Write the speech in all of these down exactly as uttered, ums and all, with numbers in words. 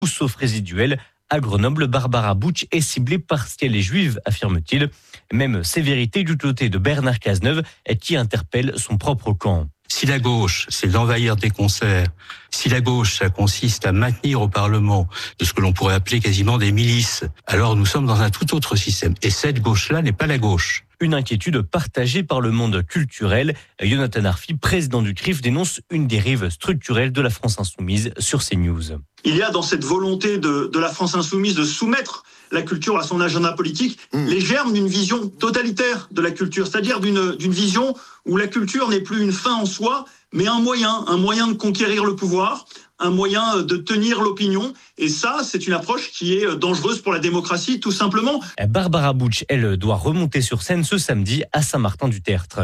sauf résiduel. À Grenoble, Barbara Butch est ciblée parce qu'elle est juive, affirme-t-il. Même sévérité du côté de Bernard Cazeneuve, qui interpelle son propre camp. Si la gauche, c'est d'envahir des concerts, si la gauche, ça consiste à maintenir au Parlement de ce que l'on pourrait appeler quasiment des milices, alors nous sommes dans un tout autre système. Et cette gauche-là n'est pas la gauche. Une inquiétude partagée par le monde culturel. Jonathan Arfi, président du C R I F, dénonce une dérive structurelle de la France Insoumise sur CNews. Il y a dans cette volonté de, de la France Insoumise de soumettre la culture à son agenda politique mmh. les germes d'une vision totalitaire de la culture, c'est-à-dire d'une, d'une vision où la culture n'est plus une fin en soi, mais un moyen, un moyen de conquérir le pouvoir, un moyen de tenir l'opinion. Et ça, c'est une approche qui est dangereuse pour la démocratie, tout simplement. Barbara Butch, elle, doit remonter sur scène ce samedi à Saint-Martin-du-Tertre.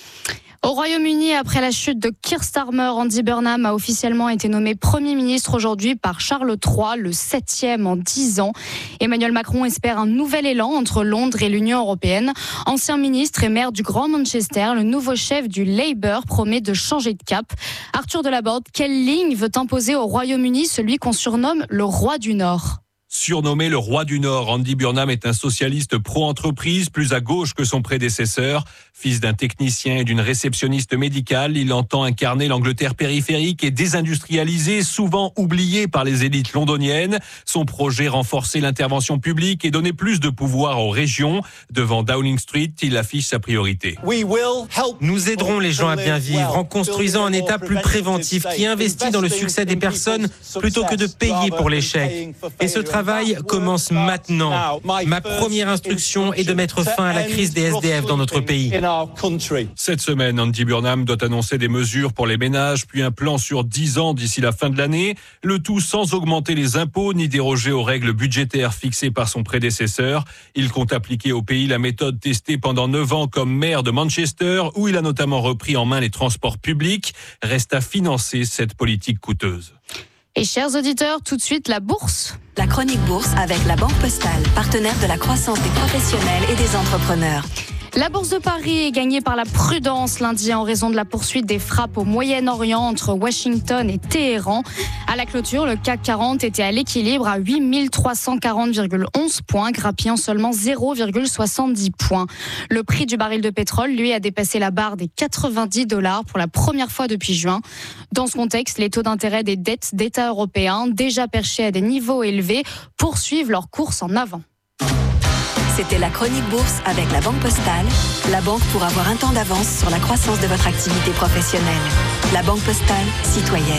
Au Royaume-Uni, après la chute de Keir Starmer, Andy Burnham a officiellement été nommé Premier ministre aujourd'hui par Charles trois, le septième en dix ans. Emmanuel Macron espère un nouvel élan entre Londres et l'Union européenne. Ancien ministre et maire du Grand Manchester, le nouveau chef du Labour promet de changer de cap. Arthur Delaborde, quelle ligne veut imposer au Royaume-Uni celui qu'on surnomme le roi du Nord ? Surnommé le roi du Nord, Andy Burnham est un socialiste pro-entreprise, plus à gauche que son prédécesseur. Fils d'un technicien et d'une réceptionniste médicale, il entend incarner l'Angleterre périphérique et désindustrialisée, souvent oubliée par les élites londoniennes. Son projet, renforcer l'intervention publique et donner plus de pouvoir aux régions. Devant Downing Street, il affiche sa priorité. Nous aiderons les gens à bien vivre en construisant un État plus préventif qui investit dans le succès des personnes plutôt que de payer pour l'échec. Et ce travail commence maintenant. Ma première instruction est de mettre fin à la crise des S D F dans notre pays. Cette semaine, Andy Burnham doit annoncer des mesures pour les ménages, puis un plan sur dix ans d'ici la fin de l'année. Le tout sans augmenter les impôts ni déroger aux règles budgétaires fixées par son prédécesseur. Il compte appliquer au pays la méthode testée pendant neuf ans comme maire de Manchester, où il a notamment repris en main les transports publics. Reste à financer cette politique coûteuse. Et chers auditeurs, tout de suite la bourse. La chronique bourse avec la Banque Postale, partenaire de la croissance des professionnels et des entrepreneurs. La bourse de Paris est gagnée par la prudence lundi en raison de la poursuite des frappes au Moyen-Orient entre Washington et Téhéran. À la clôture, le C A C quarante était à l'équilibre à huit mille trois cent quarante virgule onze points, grappillant seulement zéro virgule soixante-dix points. Le prix du baril de pétrole, lui, a dépassé la barre des quatre-vingt-dix dollars pour la première fois depuis juin. Dans ce contexte, les taux d'intérêt des dettes d'États européens, déjà perchés à des niveaux élevés, poursuivent leur course en avant. C'était la chronique bourse avec la Banque Postale, la banque pour avoir un temps d'avance sur la croissance de votre activité professionnelle. La Banque Postale, citoyenne.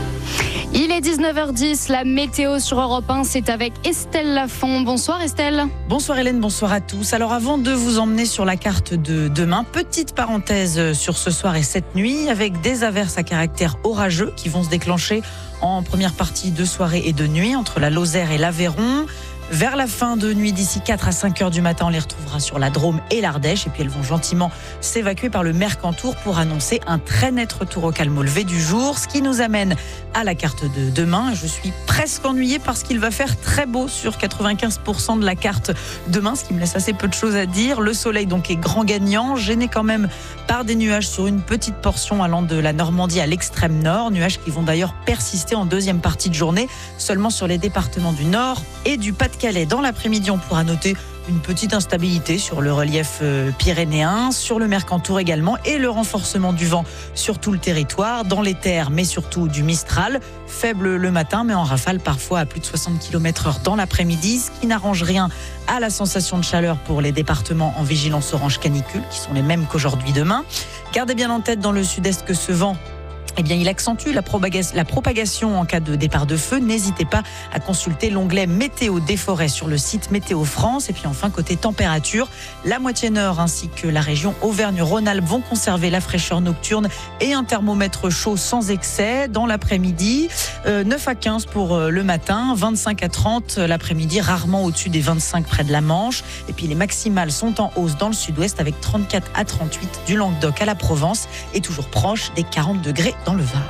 Il est dix-neuf heures dix, la météo sur Europe un, c'est avec Estelle Lafont. Bonsoir Estelle. Bonsoir Hélène, bonsoir à tous. Alors avant de vous emmener sur la carte de demain, petite parenthèse sur ce soir et cette nuit, avec des averses à caractère orageux qui vont se déclencher en première partie de soirée et de nuit entre la Lozère et l'Aveyron. Vers la fin de nuit, d'ici quatre à cinq heures du matin, on les retrouvera sur la Drôme et l'Ardèche. Et puis elles vont gentiment s'évacuer par le Mercantour pour annoncer un très net retour au calme au lever du jour. Ce qui nous amène à la carte de demain. Je suis presque ennuyée parce qu'il va faire très beau sur quatre-vingt-quinze pour cent de la carte demain, ce qui me laisse assez peu de choses à dire. Le soleil donc est grand gagnant, gêné quand même par des nuages sur une petite portion allant de la Normandie à l'extrême nord. Nuages qui vont d'ailleurs persister en deuxième partie de journée, seulement sur les départements du Nord et du Pas-de-Calais. Dans l'après-midi, on pourra noter une petite instabilité sur le relief pyrénéen, sur le Mercantour également, et le renforcement du vent sur tout le territoire, dans les terres, mais surtout du Mistral. Faible le matin, mais en rafale parfois à plus de soixante kilomètres heure dans l'après-midi, ce qui n'arrange rien à la sensation de chaleur pour les départements en vigilance orange canicule, qui sont les mêmes qu'aujourd'hui demain. Gardez bien en tête dans le sud-est que ce vent, eh bien, il accentue la propagation, la propagation en cas de départ de feu. N'hésitez pas à consulter l'onglet Météo des forêts sur le site Météo France. Et puis enfin, côté température, la moitié nord ainsi que la région Auvergne-Rhône-Alpes vont conserver la fraîcheur nocturne et un thermomètre chaud sans excès dans l'après-midi. Euh, neuf à quinze pour le matin, vingt-cinq à trente l'après-midi, rarement au-dessus des vingt-cinq près de la Manche. Et puis les maximales sont en hausse dans le sud-ouest avec trente-quatre à trente-huit du Languedoc à la Provence et toujours proche des quarante degrés dans le Var.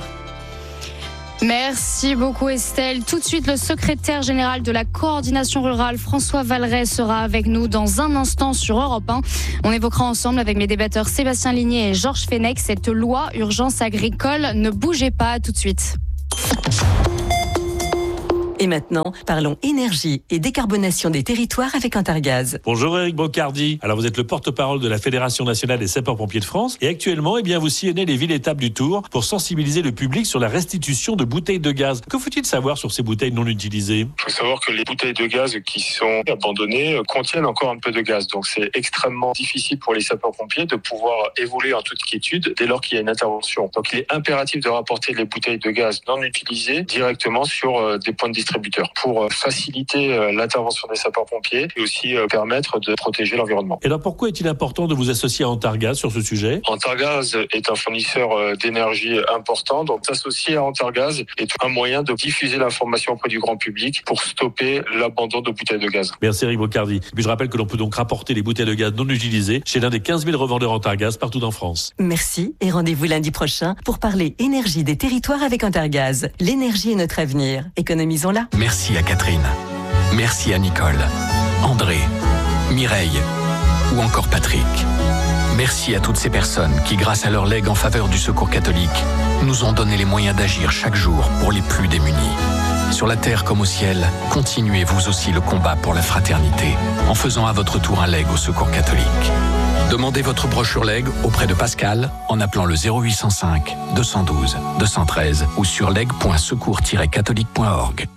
Merci beaucoup Estelle. Tout de suite, le secrétaire général de la coordination rurale, François Valeret, sera avec nous dans un instant sur Europe un. On évoquera ensemble avec mes débatteurs Sébastien Ligné et Georges Fenech cette loi urgence agricole. Ne bougez pas, tout de suite. Et maintenant, parlons énergie et décarbonation des territoires avec Antargaz. Bonjour Eric Bocardi. Alors vous êtes le porte-parole de la Fédération nationale des sapeurs-pompiers de France et actuellement, eh bien, vous sillonnez les villes-étapes du Tour pour sensibiliser le public sur la restitution de bouteilles de gaz. Que faut-il savoir sur ces bouteilles non utilisées ? Il faut savoir que les bouteilles de gaz qui sont abandonnées contiennent encore un peu de gaz. Donc c'est extrêmement difficile pour les sapeurs-pompiers de pouvoir évoluer en toute quiétude dès lors qu'il y a une intervention. Donc il est impératif de rapporter les bouteilles de gaz non utilisées directement sur des points de distributeurs pour faciliter l'intervention des sapeurs-pompiers et aussi permettre de protéger l'environnement. Et alors pourquoi est-il important de vous associer à Antargaz sur ce sujet ? Antargaz est un fournisseur d'énergie important, donc s'associer à Antargaz est un moyen de diffuser l'information auprès du grand public pour stopper l'abandon de bouteilles de gaz. Merci Eric Bocardi. Puis je rappelle que l'on peut donc rapporter les bouteilles de gaz non utilisées chez l'un des quinze mille revendeurs Antargaz partout en France. Merci et rendez-vous lundi prochain pour parler énergie des territoires avec Antargaz. L'énergie est notre avenir. Économisons-la. Merci à Catherine. Merci à Nicole, André, Mireille ou encore Patrick. Merci à toutes ces personnes qui, grâce à leur legs en faveur du Secours catholique, nous ont donné les moyens d'agir chaque jour pour les plus démunis. Sur la terre comme au ciel, continuez vous aussi le combat pour la fraternité en faisant à votre tour un leg au Secours catholique. Demandez votre brochure leg auprès de Pascal en appelant le zéro huit cent cinq deux cent douze deux cent treize ou sur leg point secours tiret catholique point org.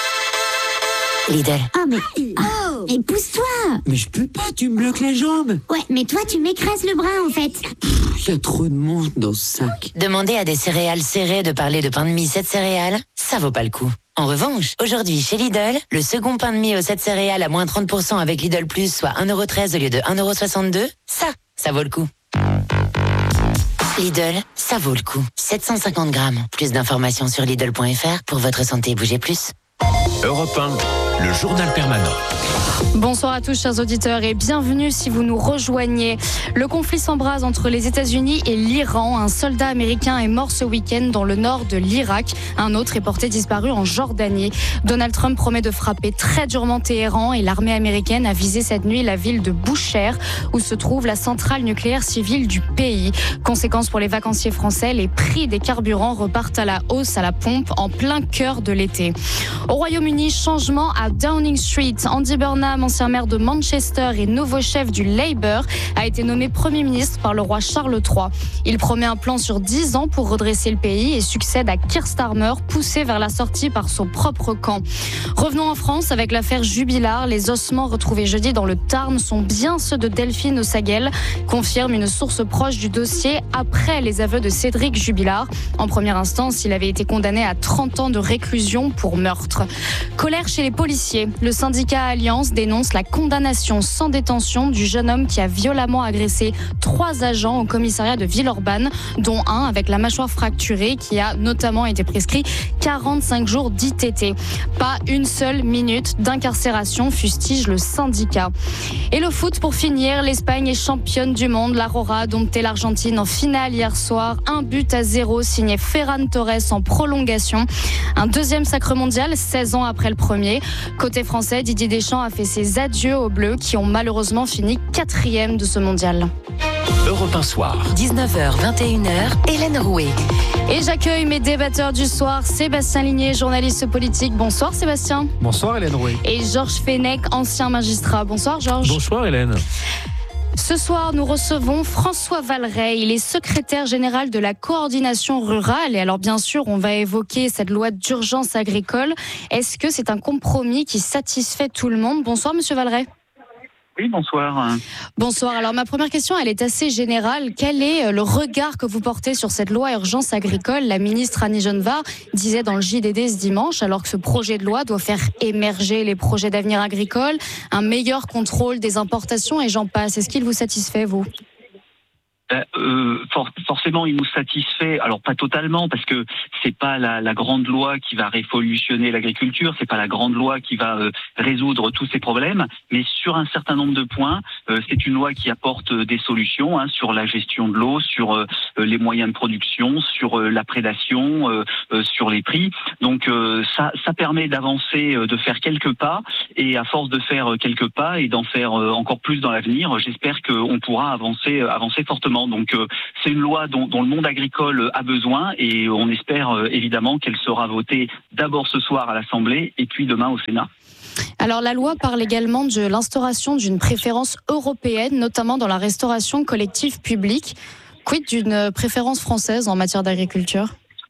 Lidl. Oh, mais... Oh, mais pousse-toi. Mais je peux pas, tu me bloques les jambes. Ouais, mais toi, tu m'écrases le bras, en fait. Il y a trop de monde dans ce sac. Demander à des céréales serrées de parler de pain de mie sept céréales, ça vaut pas le coup. En revanche, aujourd'hui, chez Lidl, le second pain de mie aux sept céréales à moins trente pour cent avec Lidl Plus, soit un euro treize au lieu de un euro soixante-deux, ça, ça vaut le coup. Lidl, ça vaut le coup. sept cent cinquante grammes. Plus d'informations sur Lidl point F R pour votre santé, bougez plus. Europe un, le journal permanent. Bonsoir à tous, chers auditeurs, et bienvenue si vous nous rejoignez. Le conflit s'embrase entre les États-Unis et l'Iran. Un soldat américain est mort ce week-end dans le nord de l'Irak. Un autre est porté disparu en Jordanie. Donald Trump promet de frapper très durement Téhéran et l'armée américaine a visé cette nuit la ville de Bushehr où se trouve la centrale nucléaire civile du pays. Conséquence pour les vacanciers français, les prix des carburants repartent à la hausse à la pompe en plein cœur de l'été. Au Royaume-Uni, changement à Downing Street. Andy Burnham, ancien maire de Manchester et nouveau chef du Labour, a été nommé Premier ministre par le roi Charles trois. Il promet un plan sur dix ans pour redresser le pays et succède à Keir Starmer, poussé vers la sortie par son propre camp. Revenons en France avec l'affaire Jubilard. Les ossements retrouvés jeudi dans le Tarn sont bien ceux de Delphine Ossaguel, confirme une source proche du dossier après les aveux de Cédric Jubilard. En première instance, il avait été condamné à trente ans de réclusion pour meurtre. Colère chez les policiers. Le syndicat Alliance dénonce la condamnation sans détention du jeune homme qui a violemment agressé trois agents au commissariat de Villeurbanne, dont un avec la mâchoire fracturée qui a notamment été prescrit quarante-cinq jours d'I T T. Pas une seule minute d'incarcération, fustige le syndicat. Et le foot pour finir, l'Espagne est championne du monde. La Roja a dompté l'Argentine en finale hier soir. Un but à zéro signé Ferran Torres en prolongation. Un deuxième sacre mondial, seize ans après le premier. Côté français, Didier Deschamps a fait ses adieux aux Bleus qui ont malheureusement fini quatrième de ce mondial. Europe un soir. dix-neuf heures vingt et une heures, Hélène Rouet. Et j'accueille mes débatteurs du soir, Sébastien Ligné, journaliste politique. Bonsoir Sébastien. Bonsoir Hélène Rouet. Et Georges Fenech, ancien magistrat. Bonsoir Georges. Bonsoir Hélène. Ce soir, nous recevons François Valleray. Il est secrétaire général de la coordination rurale. Et alors, bien sûr, on va évoquer cette loi d'urgence agricole. Est-ce que c'est un compromis qui satisfait tout le monde? Bonsoir, monsieur Valleray. Oui, bonsoir. Bonsoir. Alors, ma première question, elle est assez générale. Quel est le regard que vous portez sur cette loi urgence agricole? La ministre Annie Genevard disait dans le J D D ce dimanche, alors que ce projet de loi doit faire émerger les projets d'avenir agricole, un meilleur contrôle des importations et j'en passe. Est-ce qu'il vous satisfait, vous ? Euh, for, forcément, il nous satisfait. Alors pas totalement, parce que c'est pas la, la grande loi qui va révolutionner l'agriculture, c'est pas la grande loi qui va euh, résoudre tous ces problèmes. Mais sur un certain nombre de points, euh, c'est une loi qui apporte des solutions hein, sur la gestion de l'eau, sur euh, les moyens de production, sur euh, la prédation, euh, euh, sur les prix. Donc euh, ça, ça permet d'avancer, euh, de faire quelques pas. Et à force de faire quelques pas et d'en faire euh, encore plus dans l'avenir, j'espère qu'on pourra avancer, euh, avancer fortement. effectivement. Donc euh, c'est une loi dont, dont le monde agricole a besoin et on espère euh, évidemment qu'elle sera votée d'abord ce soir à l'Assemblée et puis demain au Sénat. Alors la loi parle également de l'instauration d'une préférence européenne, notamment dans la restauration collective publique. Quid d'une préférence française en matière d'agriculture ?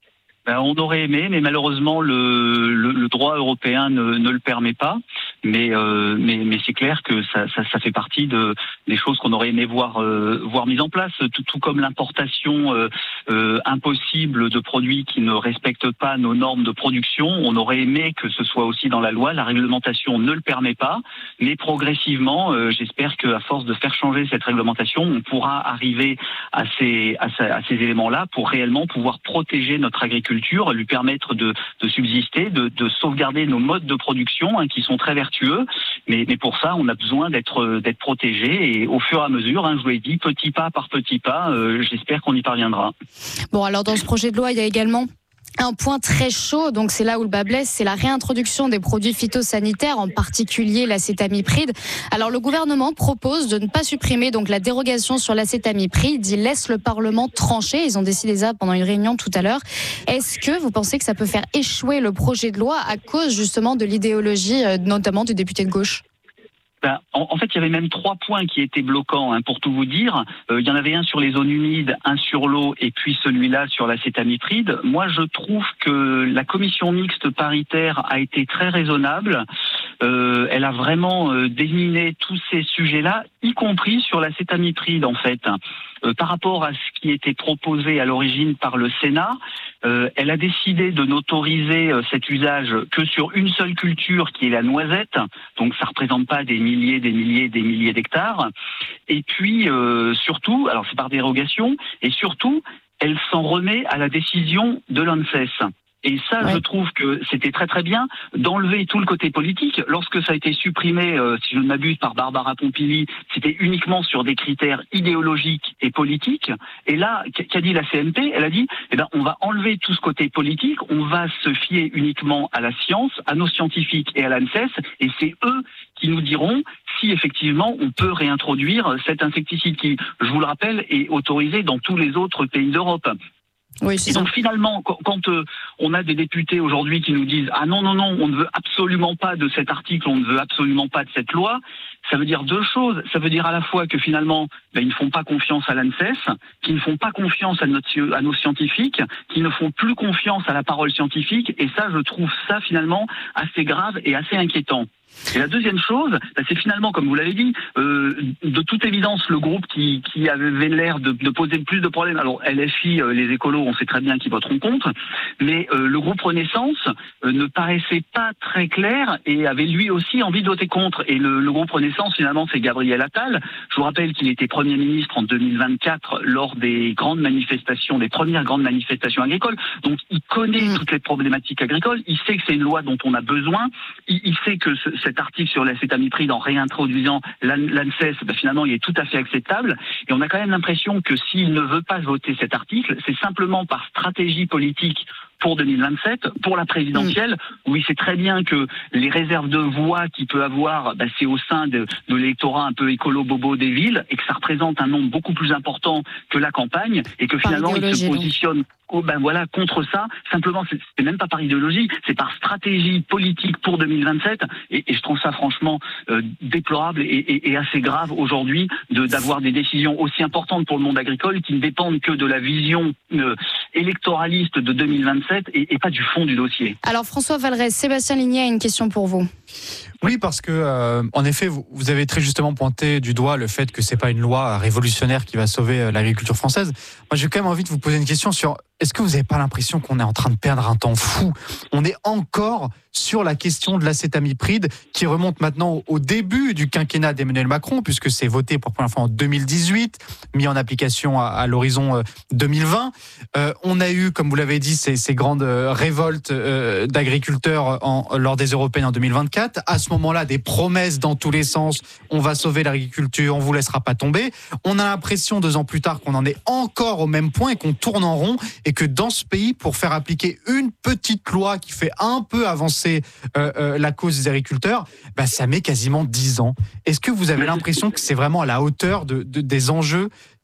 On aurait aimé, mais malheureusement le, le, le droit européen ne, ne le permet pas. Mais, euh, mais, mais c'est clair que ça, ça, ça fait partie de, des choses qu'on aurait aimé voir, euh, voir mises en place, tout, tout comme l'importation euh, euh, impossible de produits qui ne respectent pas nos normes de production. On aurait aimé que ce soit aussi dans la loi. La réglementation ne le permet pas, mais progressivement, euh, j'espère qu'à force de faire changer cette réglementation, on pourra arriver à ces, à ces, à ces éléments-là pour réellement pouvoir protéger notre agriculture, lui permettre de, de subsister, de, de sauvegarder nos modes de production hein, qui sont très vertueux. Mais, mais pour ça, on a besoin d'être d'être protégé et au fur et à mesure, hein, je vous l'ai dit, petit pas par petit pas, euh, j'espère qu'on y parviendra. Bon, alors dans ce projet de loi, il y a également un point très chaud, donc c'est là où le bas blesse, c'est la réintroduction des produits phytosanitaires, en particulier l'acétamipride. Alors le gouvernement propose de ne pas supprimer donc la dérogation sur l'acétamipride, il laisse le Parlement trancher, ils ont décidé ça pendant une réunion tout à l'heure. Est-ce que vous pensez que ça peut faire échouer le projet de loi à cause justement de l'idéologie, notamment du député de gauche ? Ben, en, en fait, il y avait même trois points qui étaient bloquants, hein, pour tout vous dire. Euh, il y en avait un sur les zones humides, un sur l'eau, et puis celui-là sur l'acétamipride. Moi, je trouve que la commission mixte paritaire a été très raisonnable. Euh, elle a vraiment euh, déminé tous ces sujets-là, y compris sur l'acétamipride, en fait. Euh, par rapport à ce qui était proposé à l'origine par le Sénat, euh, elle a décidé de n'autoriser euh, cet usage que sur une seule culture, qui est la noisette. Donc, ça représente pas des milliers, des milliers, des milliers d'hectares. Et puis, euh, surtout, alors c'est par dérogation, et surtout, elle s'en remet à la décision de l'ANSES. Et ça, ouais. Je trouve que c'était très très bien d'enlever tout le côté politique. Lorsque ça a été supprimé, euh, si je ne m'abuse, par Barbara Pompili, c'était uniquement sur des critères idéologiques et politiques. Et là, qu'a dit la C M P ? Elle a dit, eh ben, on va enlever tout ce côté politique, on va se fier uniquement à la science, à nos scientifiques et à l'ANSES, et c'est eux qui nous diront si effectivement on peut réintroduire cet insecticide qui, je vous le rappelle, est autorisé dans tous les autres pays d'Europe. Oui, et donc finalement, quand, quand euh, on a des députés aujourd'hui qui nous disent « Ah non, non, non, on ne veut absolument pas de cet article, on ne veut absolument pas de cette loi », ça veut dire deux choses. Ça veut dire à la fois que finalement, ben, ils ne font pas confiance à l'ANSES, qu'ils ne font pas confiance à, notre, à nos scientifiques, qu'ils ne font plus confiance à la parole scientifique, et ça, je trouve ça finalement assez grave et assez inquiétant. Et la deuxième chose, ben c'est finalement, comme vous l'avez dit, euh, de toute évidence, le groupe qui, qui avait l'air de, de poser plus de problèmes. Alors, L F I, euh, les écolos, on sait très bien qu'ils voteront contre, mais euh, le groupe Renaissance euh, ne paraissait pas très clair et avait lui aussi envie de voter contre. Et le, le groupe Renaissance, finalement, c'est Gabriel Attal. Je vous rappelle qu'il était Premier ministre en deux mille vingt-quatre lors des grandes manifestations, des premières grandes manifestations agricoles. Donc, il connaît mmh. toutes les problématiques agricoles. Il sait que c'est une loi dont on a besoin. Il, il sait que ce, cet article sur l'acétamipride, en réintroduisant l'ANSES, ben finalement, il est tout à fait acceptable. Et on a quand même l'impression que s'il ne veut pas voter cet article, c'est simplement par stratégie politique pour deux mille vingt-sept, pour la présidentielle, où il sait très bien que les réserves de voix qu'il peut avoir, ben c'est au sein de, de l'électorat un peu écolo-bobo des villes, et que ça représente un nombre beaucoup plus important que la campagne, et que finalement il se positionne oh ben voilà, contre ça. Simplement, c'est, c'est même pas par idéologie, c'est par stratégie politique pour deux mille vingt-sept, et, et je trouve ça franchement euh, déplorable et, et, et assez grave aujourd'hui de, d'avoir des décisions aussi importantes pour le monde agricole qui ne dépendent que de la vision euh, électoraliste de deux mille vingt-sept et, et pas du fond du dossier. Alors François Valrez, Sébastien Ligné a une question pour vous. Oui, parce que euh, en effet, vous, vous avez très justement pointé du doigt le fait que c'est pas une loi révolutionnaire qui va sauver euh, l'agriculture française. Moi, j'ai quand même envie de vous poser une question sur est-ce que vous n'avez pas l'impression qu'on est en train de perdre un temps fou ? On est encore sur la question de l'acétamipride qui remonte maintenant au début du quinquennat d'Emmanuel Macron, puisque c'est voté pour la première fois en deux mille dix-huit, mis en application à, à l'horizon deux mille vingt. Euh, on a eu, comme vous l'avez dit, ces, ces grandes révoltes euh, d'agriculteurs en, lors des européennes en deux mille vingt-quatre. À ce moment-là, des promesses dans tous les sens. On va sauver l'agriculture, on vous laissera pas tomber. On a l'impression, deux ans plus tard, qu'on en est encore au même point et qu'on tourne en rond et que dans ce pays, pour faire appliquer une petite loi qui fait un peu avancer euh, euh, la cause des agriculteurs, bah, ça met quasiment dix ans. Est-ce que vous avez l'impression que c'est vraiment à la hauteur de, de, des enjeux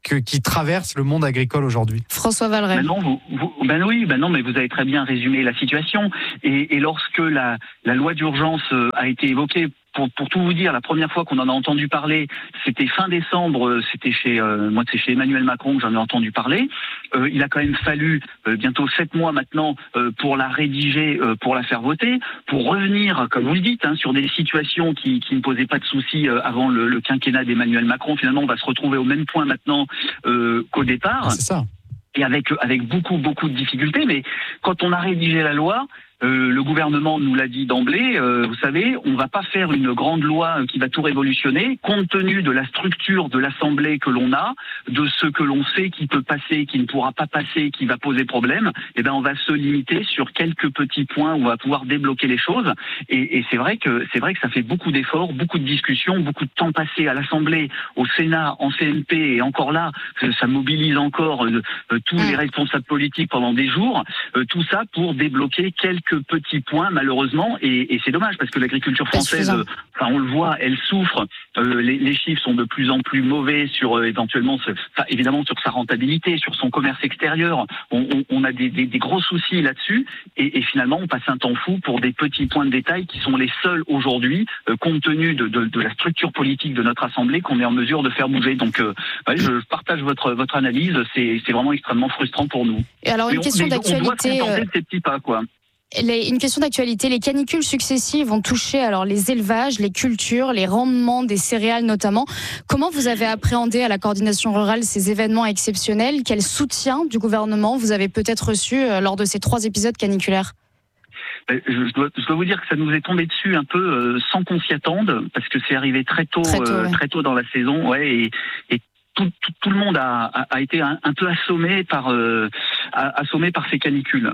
que, qui traverse le monde agricole aujourd'hui. François Valeret. Ben non, vous, vous, ben oui, ben non, mais vous avez très bien résumé la situation. Et, et lorsque la, la loi d'urgence a été évoquée, Pour, pour tout vous dire, la première fois qu'on en a entendu parler, c'était fin décembre, c'était chez euh, moi, c'est chez Emmanuel Macron que j'en ai entendu parler. Euh, il a quand même fallu euh, bientôt sept mois maintenant euh, pour la rédiger, euh, pour la faire voter, pour revenir, comme vous le dites, hein, sur des situations qui, qui ne posaient pas de soucis euh, avant le, le quinquennat d'Emmanuel Macron. Finalement, on va se retrouver au même point maintenant euh, qu'au départ. Ah, c'est ça. Et avec avec beaucoup beaucoup de difficultés. Mais quand on a rédigé la loi, Euh, le gouvernement nous l'a dit d'emblée, euh, vous savez, on va pas faire une grande loi qui va tout révolutionner, compte tenu de la structure de l'Assemblée que l'on a, de ce que l'on sait qui peut passer, qui ne pourra pas passer, qui va poser problème. Eh ben, on va se limiter sur quelques petits points où on va pouvoir débloquer les choses. Et, et c'est vrai que c'est vrai que ça fait beaucoup d'efforts, beaucoup de discussions, beaucoup de temps passé à l'Assemblée, au Sénat, en C M P, et encore là, ça mobilise encore euh, euh, tous les responsables politiques pendant des jours. Euh, tout ça pour débloquer quelques quelques petits points malheureusement et, et c'est dommage parce que l'agriculture française, euh, enfin on le voit, elle souffre. Euh, les, les chiffres sont de plus en plus mauvais sur euh, éventuellement, ce, enfin, évidemment sur sa rentabilité, sur son commerce extérieur. On, on, on a des, des, des gros soucis là-dessus et, et finalement on passe un temps fou pour des petits points de détail qui sont les seuls aujourd'hui, euh, compte tenu de, de, de la structure politique de notre assemblée, qu'on est en mesure de faire bouger. Donc euh, ouais, je partage votre votre analyse. C'est, c'est vraiment extrêmement frustrant pour nous. Et alors une mais question on, d'actualité. On doit se contenter de ces petits pas, quoi. Les, une question d'actualité, les canicules successives vont toucher alors les élevages, les cultures, les rendements des céréales notamment. Comment vous avez appréhendé à la coordination rurale ces événements exceptionnels? Quel soutien du gouvernement vous avez peut-être reçu lors de ces trois épisodes caniculaires? Je dois, je dois vous dire que ça nous est tombé dessus un peu euh, sans qu'on s'y attende, parce que c'est arrivé très tôt, très tôt, euh, ouais. très tôt dans la saison, ouais, et, et tout, tout, tout le monde a, a, a été un, un peu assommé par, euh, assommé par ces canicules.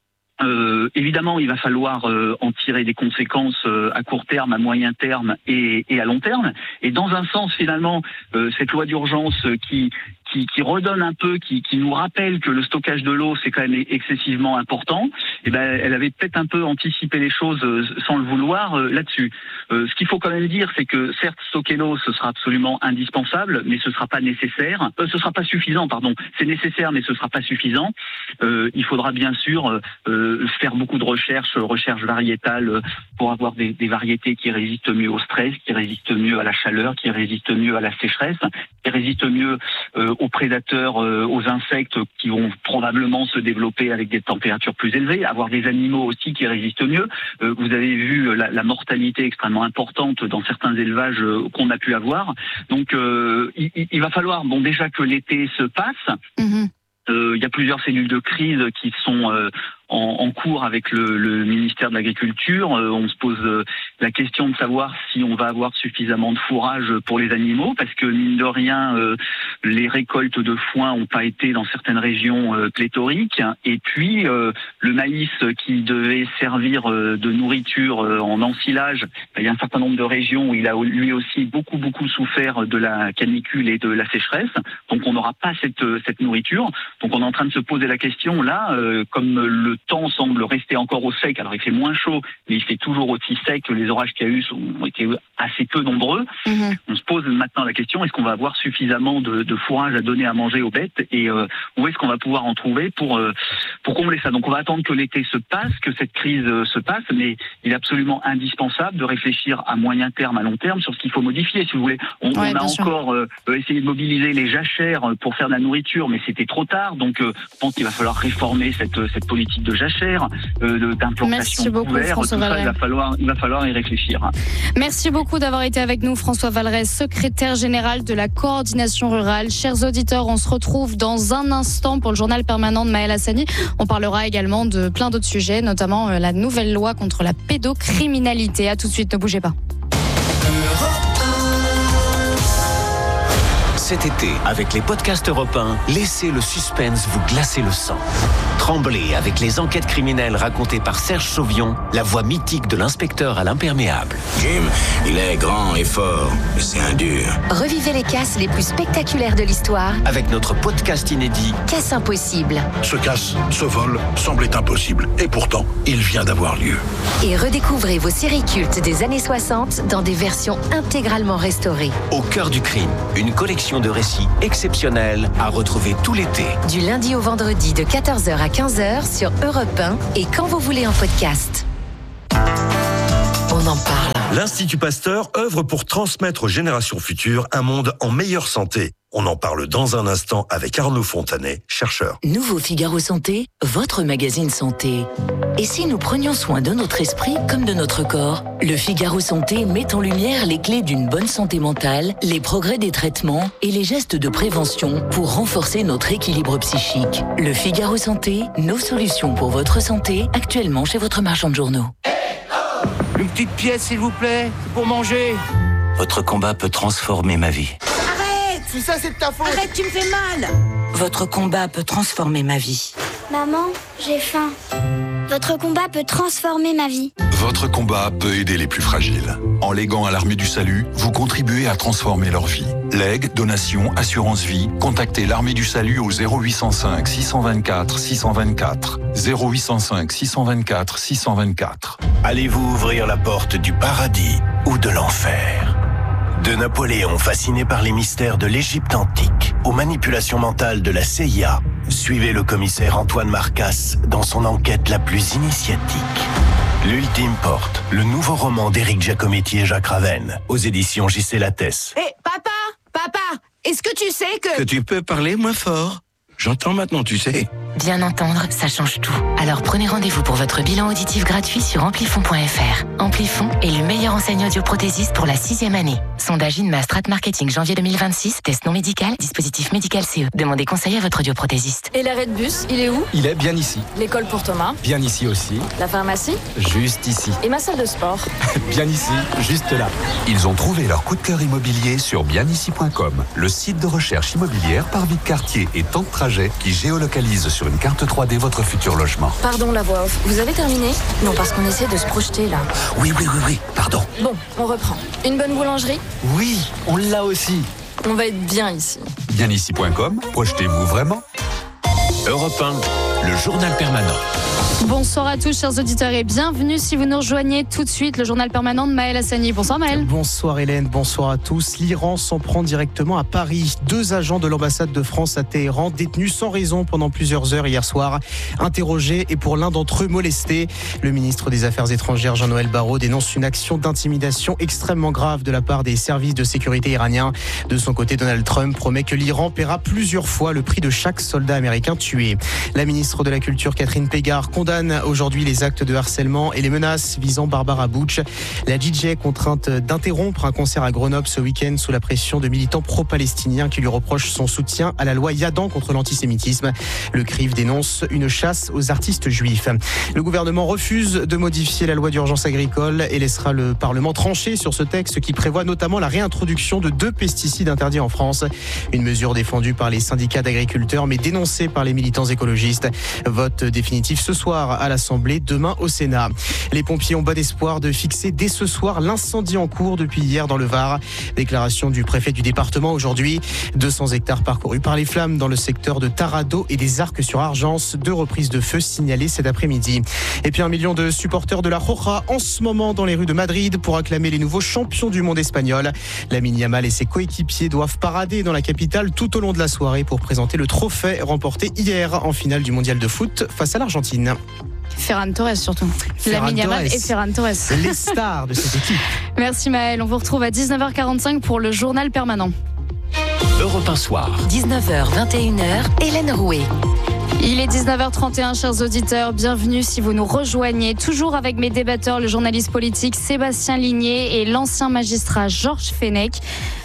Euh, évidemment, il va falloir euh, en tirer des conséquences euh, à court terme, à moyen terme et, et à long terme. Et dans un sens, finalement, euh, cette loi d'urgence qui Qui, qui redonne un peu, qui, qui nous rappelle que le stockage de l'eau c'est quand même excessivement important. Et ben, elle avait peut-être un peu anticipé les choses euh, sans le vouloir euh, là-dessus. Euh, ce qu'il faut quand même dire, c'est que certes stocker l'eau ce sera absolument indispensable, mais ce sera pas nécessaire. Euh, ce sera pas suffisant, pardon. C'est nécessaire, mais ce sera pas suffisant. Euh, il faudra bien sûr euh, faire beaucoup de recherches, recherches variétales pour avoir des, des variétés qui résistent mieux au stress, qui résistent mieux à la chaleur, qui résistent mieux à la sécheresse, qui résistent mieux euh, aux prédateurs, euh, aux insectes qui vont probablement se développer avec des températures plus élevées, avoir des animaux aussi qui résistent mieux. Euh, vous avez vu la, la mortalité extrêmement importante dans certains élevages euh, qu'on a pu avoir. Donc euh, il, il va falloir, bon déjà que l'été se passe. Mmh. Euh, il y a plusieurs cellules de crise qui sont euh, en, en cours avec le, le ministère de l'Agriculture. Euh, on se pose euh, la question de savoir si on va avoir suffisamment de fourrage pour les animaux, parce que mine de rien, euh, les récoltes de foin n'ont pas été dans certaines régions euh, pléthoriques. Et puis euh, le maïs qui devait servir euh, de nourriture euh, en ensilage, il y a un certain nombre de régions où il a lui aussi beaucoup beaucoup souffert de la canicule et de la sécheresse. Donc on n'aura pas cette cette nourriture. Donc on est en train de se poser la question là, euh, comme le temps semble rester encore au sec, alors il fait moins chaud, mais il fait toujours aussi sec, les orages qu'il y a eu sont, ont été assez peu nombreux. Mmh. On se pose maintenant la question, est-ce qu'on va avoir suffisamment de, de fourrage à donner à manger aux bêtes, et euh, où est-ce qu'on va pouvoir en trouver pour, euh, pour combler ça? Donc on va attendre que l'été se passe, que cette crise euh, se passe, mais il est absolument indispensable de réfléchir à moyen terme, à long terme, sur ce qu'il faut modifier, si vous voulez. On, ouais, on a encore euh, essayé de mobiliser les jachères pour faire de la nourriture, mais c'était trop tard, donc euh, je pense qu'il va falloir réformer cette, cette politique de jachère, euh, d'implantation couverte. Tout ça, il va falloir, il va falloir y réfléchir. Merci beaucoup d'avoir été avec nous, François Valeret, secrétaire général de la coordination rurale. Chers auditeurs, on se retrouve dans un instant pour le journal permanent de Maëlle Hassani. On parlera également de plein d'autres sujets, notamment la nouvelle loi contre la pédocriminalité. À tout de suite, ne bougez pas. Cet été, avec les podcasts Europe un, laissez le suspense vous glacer le sang. Tremblez avec les enquêtes criminelles racontées par Serge Chauvion, la voix mythique de l'inspecteur à l'imperméable. Jim, il est grand et fort, mais c'est un dur. Revivez les casses les plus spectaculaires de l'histoire Avec notre podcast inédit Casse impossible. Ce casse, ce vol, semblait impossible. Et pourtant, il vient d'avoir lieu. Et redécouvrez vos séries cultes des années soixante dans des versions intégralement restaurées. Au cœur du crime, une collection de récits exceptionnels à retrouver tout l'été. Du lundi au vendredi de quatorze heures à quinze heures sur Europe un et quand vous voulez en podcast. On en parle. L'Institut Pasteur œuvre pour transmettre aux générations futures un monde en meilleure santé. On en parle dans un instant avec Arnaud Fontanet, chercheur. Nouveau Figaro Santé, votre magazine santé. Et si nous prenions soin de notre esprit comme de notre corps? Le Figaro Santé met en lumière les clés d'une bonne santé mentale, les progrès des traitements et les gestes de prévention pour renforcer notre équilibre psychique. Le Figaro Santé, nos solutions pour votre santé, actuellement chez votre marchand de journaux. Une petite pièce, s'il vous plaît, pour manger. Votre combat peut transformer ma vie. Arrête! Si ça, c'est de ta faute! Arrête, tu me fais mal! Votre combat peut transformer ma vie. Maman, j'ai faim. Votre combat peut transformer ma vie. Votre combat peut aider les plus fragiles. En léguant à l'Armée du Salut, vous contribuez à transformer leur vie. Legs, donations, assurance vie, contactez l'Armée du Salut au zéro huit cent cinq six cent vingt-quatre six cent vingt-quatre. zéro huit cent cinq six cent vingt-quatre six cent vingt-quatre. Allez-vous ouvrir la porte du paradis ou de l'enfer? De Napoléon fasciné par les mystères de l'Égypte antique aux manipulations mentales de la C I A, suivez le commissaire Antoine Marcas dans son enquête la plus initiatique. L'Ultime Porte, le nouveau roman d'Éric Giacometti et Jacques Ravenne, aux éditions J C Lattès. Hé, hey, papa! Papa! Est-ce que tu sais que... Que tu peux parler moins fort? J'entends maintenant, tu sais. Bien entendre, ça change tout. Alors prenez rendez-vous pour votre bilan auditif gratuit sur amplifon point f r. Amplifon est le meilleur enseigne audioprothésiste pour la sixième année. Sondage INMA Strat Marketing janvier deux mille vingt-six. Test non médical, dispositif médical C E. Demandez conseil à votre audioprothésiste. Et l'arrêt de bus, il est où? Il est bien ici. L'école pour Thomas? Bien ici aussi. La pharmacie? Juste ici. Et ma salle de sport? Bien ici, juste là. Ils ont trouvé leur coup de cœur immobilier sur bien ici point com, le site de recherche immobilière par vie de quartier et temps de trajet qui géolocalise sur une carte trois D votre futur logement. Pardon la voix off, vous avez terminé? Non, parce qu'on essaie de se projeter là. Oui, oui, oui, oui, pardon. Bon, on reprend. Une bonne boulangerie? Oui, on l'a aussi. On va être bien ici. bien ici point com, projetez-vous vraiment? Europe un, le journal permanent. Bonsoir à tous, chers auditeurs, et bienvenue si vous nous rejoignez tout de suite. Le journal permanent de Maël Hassani. Bonsoir Maël. Bonsoir Hélène, bonsoir à tous. L'Iran s'en prend directement à Paris. Deux agents de l'ambassade de France à Téhéran détenus sans raison pendant plusieurs heures hier soir. Interrogés et pour l'un d'entre eux molestés. Le ministre des Affaires étrangères Jean-Noël Barrot dénonce une action d'intimidation extrêmement grave de la part des services de sécurité iraniens. De son côté, Donald Trump promet que l'Iran paiera plusieurs fois le prix de chaque soldat américain tué. La ministre de la Culture Catherine Pégard condamne aujourd'hui les actes de harcèlement et les menaces visant Barbara Butch. La D J contrainte d'interrompre un concert à Grenoble ce week-end sous la pression de militants pro-palestiniens qui lui reprochent son soutien à la loi Yadan contre l'antisémitisme. Le C R I F dénonce une chasse aux artistes juifs. Le gouvernement refuse de modifier la loi d'urgence agricole et laissera le Parlement trancher sur ce texte qui prévoit notamment la réintroduction de deux pesticides interdits en France. Une mesure défendue par les syndicats d'agriculteurs mais dénoncée par les militants écologistes. Vote définitif ce soir à l'Assemblée, demain au Sénat. Les pompiers ont bon espoir de fixer dès ce soir l'incendie en cours depuis hier dans le Var. Déclaration du préfet du département aujourd'hui. deux cents hectares parcourus par les flammes dans le secteur de Tarado et des Arcs-sur-Argence. Deux reprises de feu signalées cet après-midi. Et puis un million de supporters de la Roja en ce moment dans les rues de Madrid pour acclamer les nouveaux champions du monde espagnol. Lamine Yamal et ses coéquipiers doivent parader dans la capitale tout au long de la soirée pour présenter le trophée remporté hier en finale du mondial de foot face à l'Argentine. Ferran Torres surtout. Lamine Yamal et Ferran Torres. Les stars de cette équipe. Merci Maël. On vous retrouve à dix-neuf heures quarante-cinq pour le journal permanent. Europe un soir. dix-neuf heures vingt et une heures, Hélène Rouet. Il est dix-neuf heures trente et un, chers auditeurs. Bienvenue si vous nous rejoignez. Toujours avec mes débatteurs, le journaliste politique Sébastien Ligné et l'ancien magistrat Georges Fenech.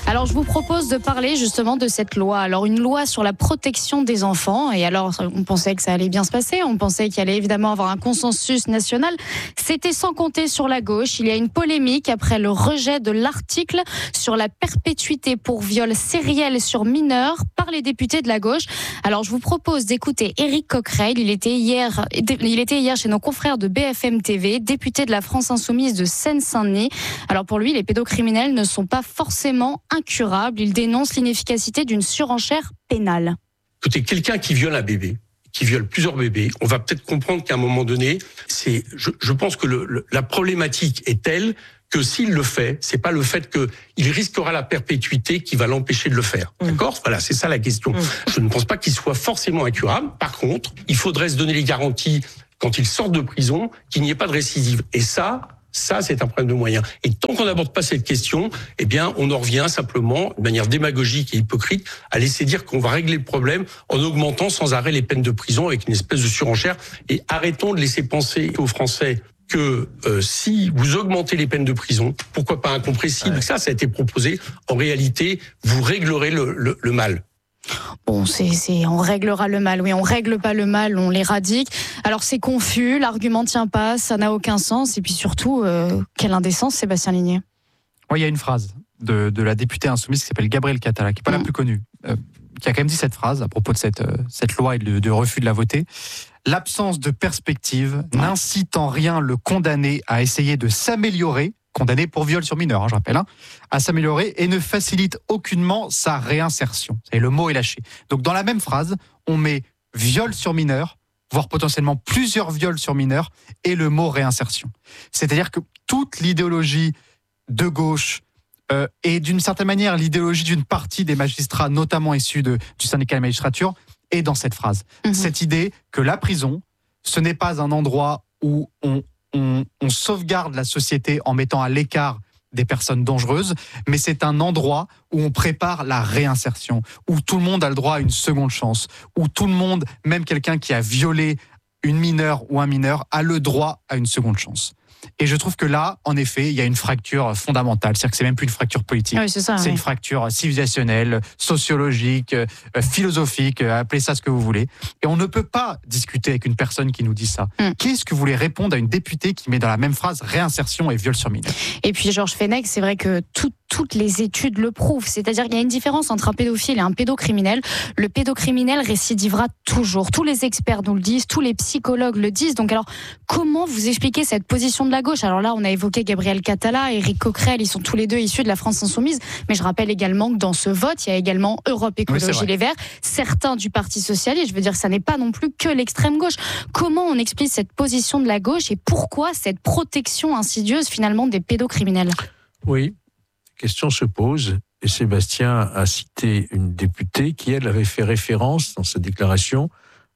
Alors je vous propose de parler justement de cette loi. Alors une loi sur la protection des enfants. Et alors on pensait que ça allait bien se passer. On pensait qu'il allait évidemment avoir un consensus national. C'était sans compter sur la gauche. Il y a une polémique après le rejet de l'article sur la perpétuité pour viol sériel sur mineurs par les députés de la gauche. Alors je vous propose d'écouter Éric Coquerel. Il était hier, il était hier chez nos confrères de B F M T V, député de la France Insoumise de Seine-Saint-Denis. Alors pour lui, les pédocriminels ne sont pas forcément incurable. Il dénonce l'inefficacité d'une surenchère pénale. Écoutez, quelqu'un qui viole un bébé, qui viole plusieurs bébés, on va peut-être comprendre qu'à un moment donné, c'est, je, je pense que le, le, la problématique est telle que s'il le fait, c'est pas le fait qu'il risquera la perpétuité qui va l'empêcher de le faire. Mmh. D'accord ? Voilà, c'est ça la question. Mmh. Je ne pense pas qu'il soit forcément incurable. Par contre, il faudrait se donner les garanties quand il sort de prison qu'il n'y ait pas de récidive. Et ça, Ça, c'est un problème de moyens. Et tant qu'on n'aborde pas cette question, eh bien, on en revient simplement, de manière démagogique et hypocrite, à laisser dire qu'on va régler le problème en augmentant sans arrêt les peines de prison avec une espèce de surenchère. Et arrêtons de laisser penser aux Français que euh, si vous augmentez les peines de prison, pourquoi pas incompressible, ouais. Ça, ça a été proposé. En réalité, vous réglerez le, le, le mal. Bon, c'est, c'est, on réglera le mal. Oui, on règle pas le mal, on l'éradique. Alors c'est confus, l'argument tient pas, ça n'a aucun sens. Et puis surtout, euh, quelle indécence, Sébastien Ligné. Oui, il y a une phrase de, de la députée insoumise qui s'appelle Gabrielle Catala, qui n'est pas mmh. la plus connue, euh, qui a quand même dit cette phrase à propos de cette, euh, cette loi et de, de refus de la voter. L'absence de perspective mmh. n'incite en rien le condamné à essayer de s'améliorer, condamné pour viol sur mineur, hein, je rappelle, hein, à s'améliorer et ne facilite aucunement sa réinsertion. Et le mot est lâché. Donc dans la même phrase, on met viol sur mineur, voire potentiellement plusieurs viols sur mineurs, et le mot réinsertion. C'est-à-dire que toute l'idéologie de gauche euh, et d'une certaine manière l'idéologie d'une partie des magistrats, notamment issus de, du syndicat de la magistrature, est dans cette phrase. Mmh. Cette idée que la prison, ce n'est pas un endroit où on On, on sauvegarde la société en mettant à l'écart des personnes dangereuses, mais c'est un endroit où on prépare la réinsertion, où tout le monde a le droit à une seconde chance, où tout le monde, même quelqu'un qui a violé une mineure ou un mineur, a le droit à une seconde chance. Et je trouve que là, en effet, il y a une fracture fondamentale. C'est-à-dire que c'est même plus une fracture politique. Oui, c'est ça, c'est oui. une fracture civilisationnelle, sociologique, euh, philosophique, euh, appelez ça ce que vous voulez. Et on ne peut pas discuter avec une personne qui nous dit ça. Mm. Qu'est-ce que vous voulez répondre à une députée qui met dans la même phrase réinsertion et viol sur mineur ? Et puis Georges Fenech, c'est vrai que tout toutes les études le prouvent. C'est-à-dire qu'il y a une différence entre un pédophile et un pédocriminel. Le pédocriminel récidivera toujours. Tous les experts nous le disent, tous les psychologues le disent. Donc alors, comment vous expliquez cette position de la gauche ? Alors là, on a évoqué Gabrielle Catala, Éric Coquerel, ils sont tous les deux issus de la France Insoumise. Mais je rappelle également que dans ce vote, il y a également Europe Écologie oui, Les Verts, certains du Parti Socialiste. Je veux dire, ça n'est pas non plus que l'extrême gauche. Comment on explique cette position de la gauche et pourquoi cette protection insidieuse finalement des pédocriminels ? Oui. La question se pose, et Sébastien a cité une députée qui, elle, avait fait référence dans sa déclaration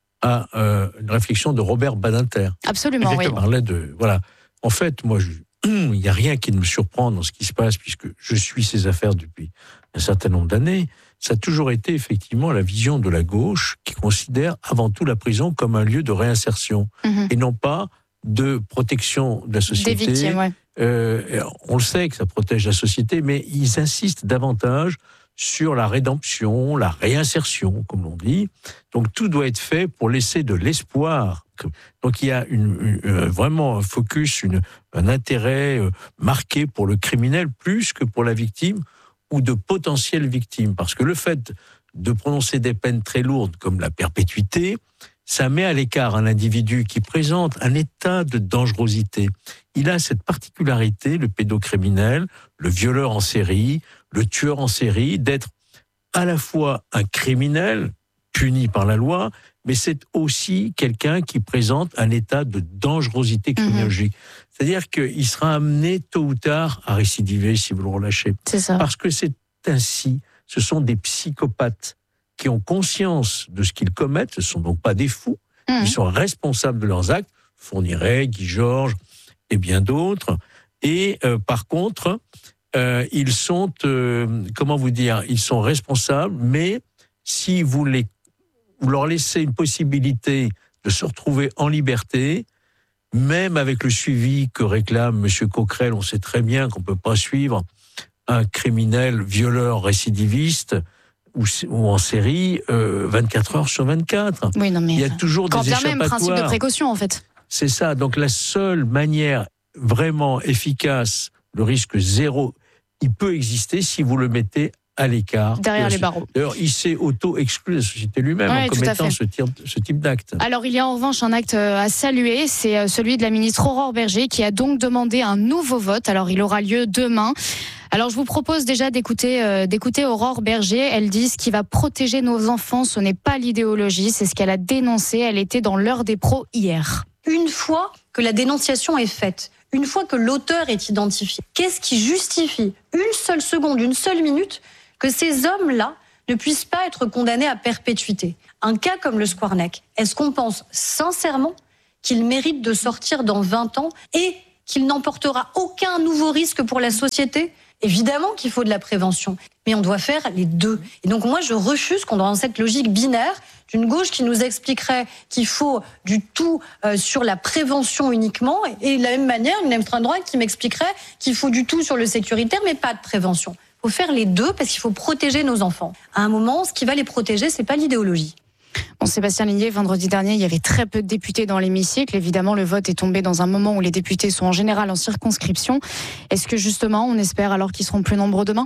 à euh, une réflexion de Robert Badinter. Absolument, oui. Il parlait de, voilà. En fait, moi, je, il n'y a rien qui ne me surprend dans ce qui se passe, puisque je suis ces affaires depuis un certain nombre d'années. Ça a toujours été effectivement la vision de la gauche qui considère avant tout la prison comme un lieu de réinsertion, mmh. et non pas de protection de la société. Des victimes, ouais. Euh, on le sait que ça protège la société, mais ils insistent davantage sur la rédemption, la réinsertion, comme l'on dit. Donc tout doit être fait pour laisser de l'espoir. Donc il y a une, une, vraiment un focus, une, un intérêt marqué pour le criminel plus que pour la victime ou de potentielles victimes. Parce que le fait de prononcer des peines très lourdes comme la perpétuité, ça met à l'écart un individu qui présente un état de dangerosité. Il a cette particularité, le pédocriminel, le violeur en série, le tueur en série, d'être à la fois un criminel puni par la loi, mais c'est aussi quelqu'un qui présente un état de dangerosité criminologique. Mmh. C'est-à-dire qu'il sera amené tôt ou tard à récidiver si vous le relâchez. C'est ça. Parce que c'est ainsi, ce sont des psychopathes qui ont conscience de ce qu'ils commettent, ce ne sont donc pas des fous, mmh. ils sont responsables de leurs actes, Fourniret, Guy Georges et bien d'autres, et euh, par contre, euh, ils sont, euh, comment vous dire, ils sont responsables, mais si vous, les, vous leur laissez une possibilité de se retrouver en liberté, même avec le suivi que réclame M. Coquerel, on sait très bien qu'on ne peut pas suivre un criminel violeur récidiviste ou, ou en série euh, vingt-quatre heures sur vingt-quatre. Oui, non, mais il y a toujours quand des bien échappatoires. même principe de précaution en fait. C'est ça. Donc la seule manière vraiment efficace, le risque zéro, il peut exister si vous le mettez à l'écart. Derrière les barreaux. D'ailleurs, il s'est auto-exclu la société lui-même ouais, en commettant ce type, ce type d'acte. Alors, il y a en revanche un acte à saluer, c'est celui de la ministre Aurore Bergé qui a donc demandé un nouveau vote. Alors, il aura lieu demain. Alors, je vous propose déjà d'écouter, euh, d'écouter Aurore Bergé. Elle dit ce qui va protéger nos enfants, ce n'est pas l'idéologie, c'est ce qu'elle a dénoncé. Elle était dans l'heure des pros hier. Une fois que la dénonciation est faite, une fois que l'auteur est identifié, qu'est-ce qui justifie une seule seconde, une seule minute que ces hommes-là ne puissent pas être condamnés à perpétuité? Un cas comme le Squarneck, est-ce qu'on pense sincèrement qu'il mérite de sortir dans vingt ans et qu'il n'emportera aucun nouveau risque pour la société? Évidemment qu'il faut de la prévention, mais on doit faire les deux. Et donc moi, je refuse qu'on dans cette logique binaire d'une gauche qui nous expliquerait qu'il faut du tout euh, sur la prévention uniquement, et de la même manière, une extrême droite qui m'expliquerait qu'il faut du tout sur le sécuritaire, mais pas de prévention. Il faut faire les deux parce qu'il faut protéger nos enfants. À un moment, ce qui va les protéger, c'est pas l'idéologie. Bon, Sébastien Ligné, vendredi dernier, il y avait très peu de députés dans l'hémicycle. Évidemment, le vote est tombé dans un moment où les députés sont en général en circonscription. Est-ce que justement, on espère alors qu'ils seront plus nombreux demain ?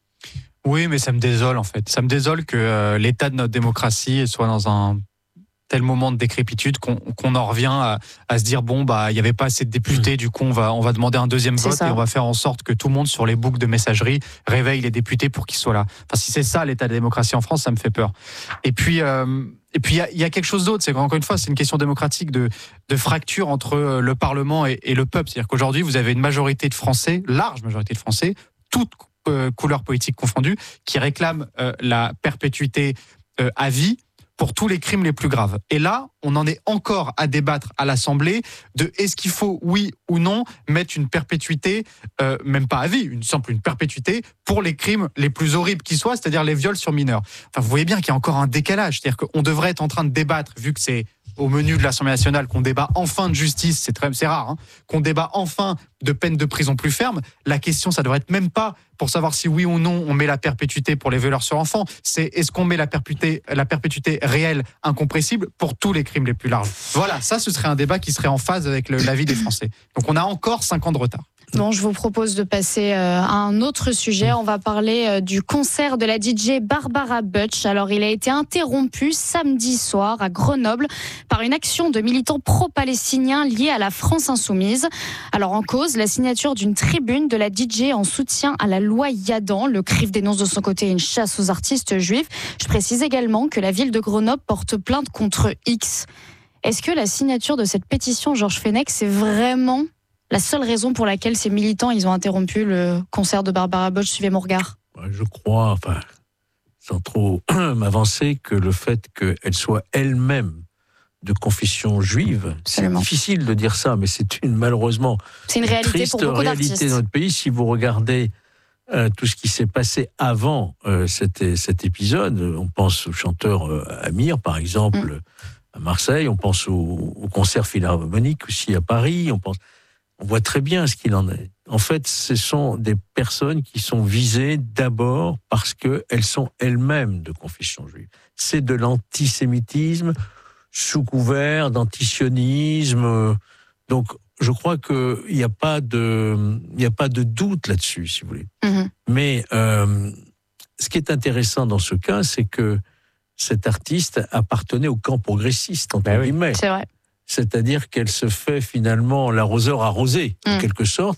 Oui, mais ça me désole en fait. Ça me désole que euh, l'état de notre démocratie soit dans un tel moment de décrépitude qu'on, qu'on en revient à, à se dire bon bah il y avait pas assez de députés, mmh. du coup on va on va demander un deuxième c'est vote ça. Et on va faire en sorte que tout le monde sur les boucles de messagerie réveille les députés pour qu'ils soient là. Enfin si c'est ça l'état de la démocratie en France, ça me fait peur. Et puis euh, et puis il y a, y a quelque chose d'autre, c'est qu'encore une fois c'est une question démocratique de de fracture entre le Parlement et, et le peuple. C'est-à-dire qu'aujourd'hui vous avez une majorité de Français, large majorité de Français, toutes euh, couleurs politiques confondues, qui réclament euh, la perpétuité euh, à vie pour tous les crimes les plus graves. Et là, on en est encore à débattre à l'Assemblée de est-ce qu'il faut, oui ou non, mettre une perpétuité, euh, même pas à vie, une simple une perpétuité, pour les crimes les plus horribles qui soient, c'est-à-dire les viols sur mineurs. Enfin, vous voyez bien qu'il y a encore un décalage, c'est-à-dire qu'on devrait être en train de débattre, vu que c'est au menu de l'Assemblée nationale qu'on débat enfin de justice, c'est très, c'est rare, hein, qu'on débat enfin de peine de prison plus ferme. La question, ça devrait être même pas pour savoir si oui ou non on met la perpétuité pour les violeurs sur enfants, c'est est-ce qu'on met la perpétuité, la perpétuité réelle, incompressible pour tous les crimes les plus larges. Voilà, ça ce serait un débat qui serait en phase avec le, l'avis des Français. Donc on a encore cinq ans de retard. Bon, je vous propose de passer à un autre sujet. On va parler du concert de la D J Barbara Butch. Alors, il a été interrompu samedi soir à Grenoble par une action de militants pro-palestiniens liés à la France insoumise. Alors, en cause, la signature d'une tribune de la D J en soutien à la loi Yadan. Le C R I F dénonce de son côté une chasse aux artistes juifs. Je précise également que la ville de Grenoble porte plainte contre X. Est-ce que la signature de cette pétition, Georges Fenech, c'est vraiment la seule raison pour laquelle ces militants ils ont interrompu le concert de Barbara Butch? Suivez mon regard. Je crois, enfin, sans trop m'avancer, que le fait qu'elle soit elle-même de confession juive, Absolument. C'est difficile de dire ça, mais c'est une malheureusement c'est une réalité triste pour beaucoup réalité d'artistes dans notre pays. Si vous regardez euh, tout ce qui s'est passé avant euh, cet, cet épisode, on pense au chanteur euh, Amir, par exemple, mm. à Marseille, on pense au, au concert philharmonique aussi à Paris, on pense... On voit très bien ce qu'il en est. En fait, ce sont des personnes qui sont visées d'abord parce qu'elles sont elles-mêmes de confession juive. C'est de l'antisémitisme sous couvert d'antisionisme. Donc, je crois qu'il n'y a pas de, il n'y a pas de doute là-dessus, si vous voulez. Mm-hmm. Mais euh, ce qui est intéressant dans ce cas, c'est que cet artiste appartenait au camp progressiste, entre ben guillemets. Oui, c'est vrai. C'est-à-dire qu'elle se fait finalement l'arroseur arrosé, en mmh. quelque sorte.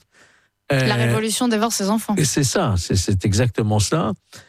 La euh, révolution dévore ses enfants. Et c'est ça, c'est, c'est exactement ça.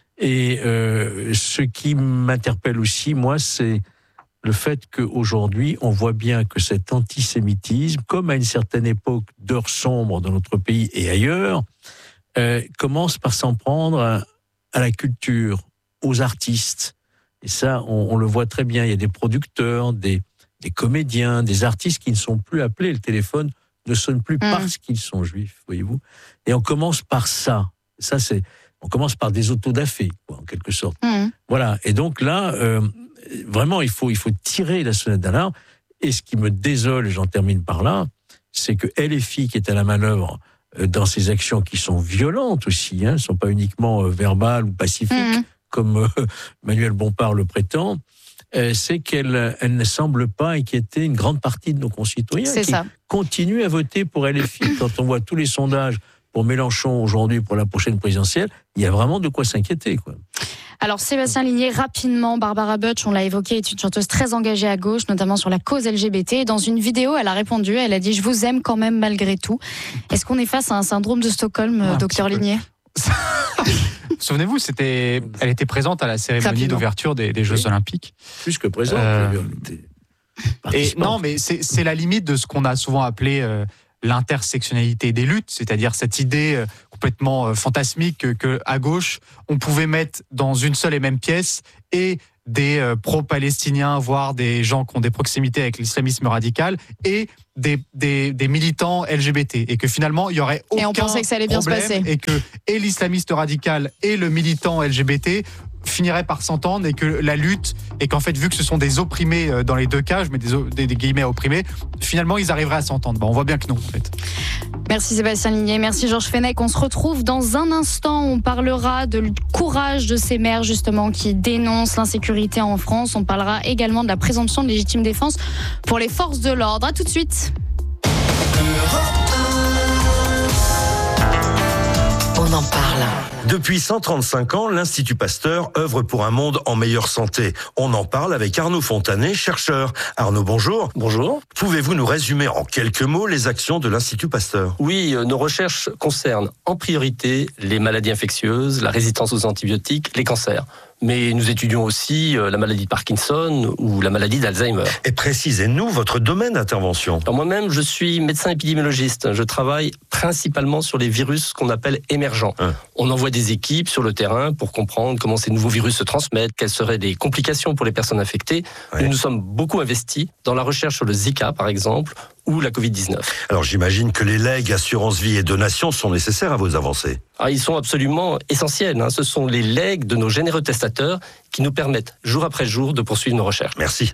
Et euh, ce qui m'interpelle aussi, moi, c'est le fait qu'aujourd'hui, on voit bien que cet antisémitisme, comme à une certaine époque d'heures sombres dans notre pays et ailleurs, euh, commence par s'en prendre à, à la culture, aux artistes. Et ça, on, on le voit très bien. Il y a des producteurs, des... des comédiens, des artistes qui ne sont plus appelés, le téléphone ne sonne plus mmh. parce qu'ils sont juifs, voyez-vous. Et on commence par ça. Ça, c'est, on commence par des autodafés, quoi, en quelque sorte. Mmh. Voilà. Et donc là, euh, vraiment, il faut, il faut tirer la sonnette d'alarme. Et ce qui me désole, et j'en termine par là, c'est que L F I, qui est à la manœuvre dans ses actions qui sont violentes aussi, hein, ne sont pas uniquement euh, verbales ou pacifiques, mmh. comme euh, Manuel Bompard le prétend, euh, c'est qu'elle elle ne semble pas inquiéter une grande partie de nos concitoyens c'est qui ça. continuent à voter pour L F I. Quand on voit tous les sondages pour Mélenchon aujourd'hui, pour la prochaine présidentielle, il y a vraiment de quoi s'inquiéter, quoi. Alors Sébastien Ligné, rapidement, Barbara Butch, on l'a évoqué, est une chanteuse très engagée à gauche, notamment sur la cause L G B T. Dans une vidéo, elle a répondu, elle a dit « Je vous aime quand même malgré tout ». Est-ce qu'on est face à un syndrome de Stockholm, ah, docteur Ligné? Souvenez-vous, c'était, elle était présente à la cérémonie rapidement. d'ouverture des, des Jeux oui. Olympiques. Plus que présente. Euh, et non, mais c'est, c'est la limite de ce qu'on a souvent appelé euh, l'intersectionnalité des luttes, c'est-à-dire cette idée euh, complètement euh, fantasmique que, que à gauche, on pouvait mettre dans une seule et même pièce et des euh, pro-palestiniens, voire des gens qui ont des proximités avec l'islamisme radical, et des, des, des militants L G B T, et que finalement il y aurait aucun et on pensait que ça allait bien problème, se passer. Et que et l'islamiste radical et le militant L G B T finiraient par s'entendre, et que la lutte, et qu'en fait vu que ce sont des opprimés dans les deux cas, je mets des, des, des guillemets à opprimés, finalement ils arriveraient à s'entendre. Bon, on voit bien que non en fait. Merci Sébastien Ligné, merci Georges Fenech. On se retrouve dans un instant, on parlera de courage de ces maires justement qui dénoncent l'insécurité en France. On parlera également de la présomption de légitime défense pour les forces de l'ordre. À tout de suite. On en parle. Depuis cent trente-cinq ans, l'Institut Pasteur œuvre pour un monde en meilleure santé. On en parle avec Arnaud Fontanet, chercheur. Arnaud, bonjour. Bonjour. Pouvez-vous nous résumer en quelques mots les actions de l'Institut Pasteur ? Oui, euh, nos recherches concernent en priorité les maladies infectieuses, la résistance aux antibiotiques, les cancers. Mais nous étudions aussi la maladie de Parkinson ou la maladie d'Alzheimer. Et précisez-nous votre domaine d'intervention. Alors moi-même, je suis médecin épidémiologiste. Je travaille principalement sur les virus qu'on appelle émergents. Hein. On envoie des équipes sur le terrain pour comprendre comment ces nouveaux virus se transmettent, quelles seraient les complications pour les personnes infectées. Ouais. Nous nous sommes beaucoup investis dans la recherche sur le Zika, par exemple, ou la covid dix-neuf. Alors j'imagine que les legs, assurance vie et donations sont nécessaires à vos avancées. Ah, ils sont absolument essentiels. Hein. Ce sont les legs de nos généreux testateurs qui nous permettent jour après jour de poursuivre nos recherches. Merci.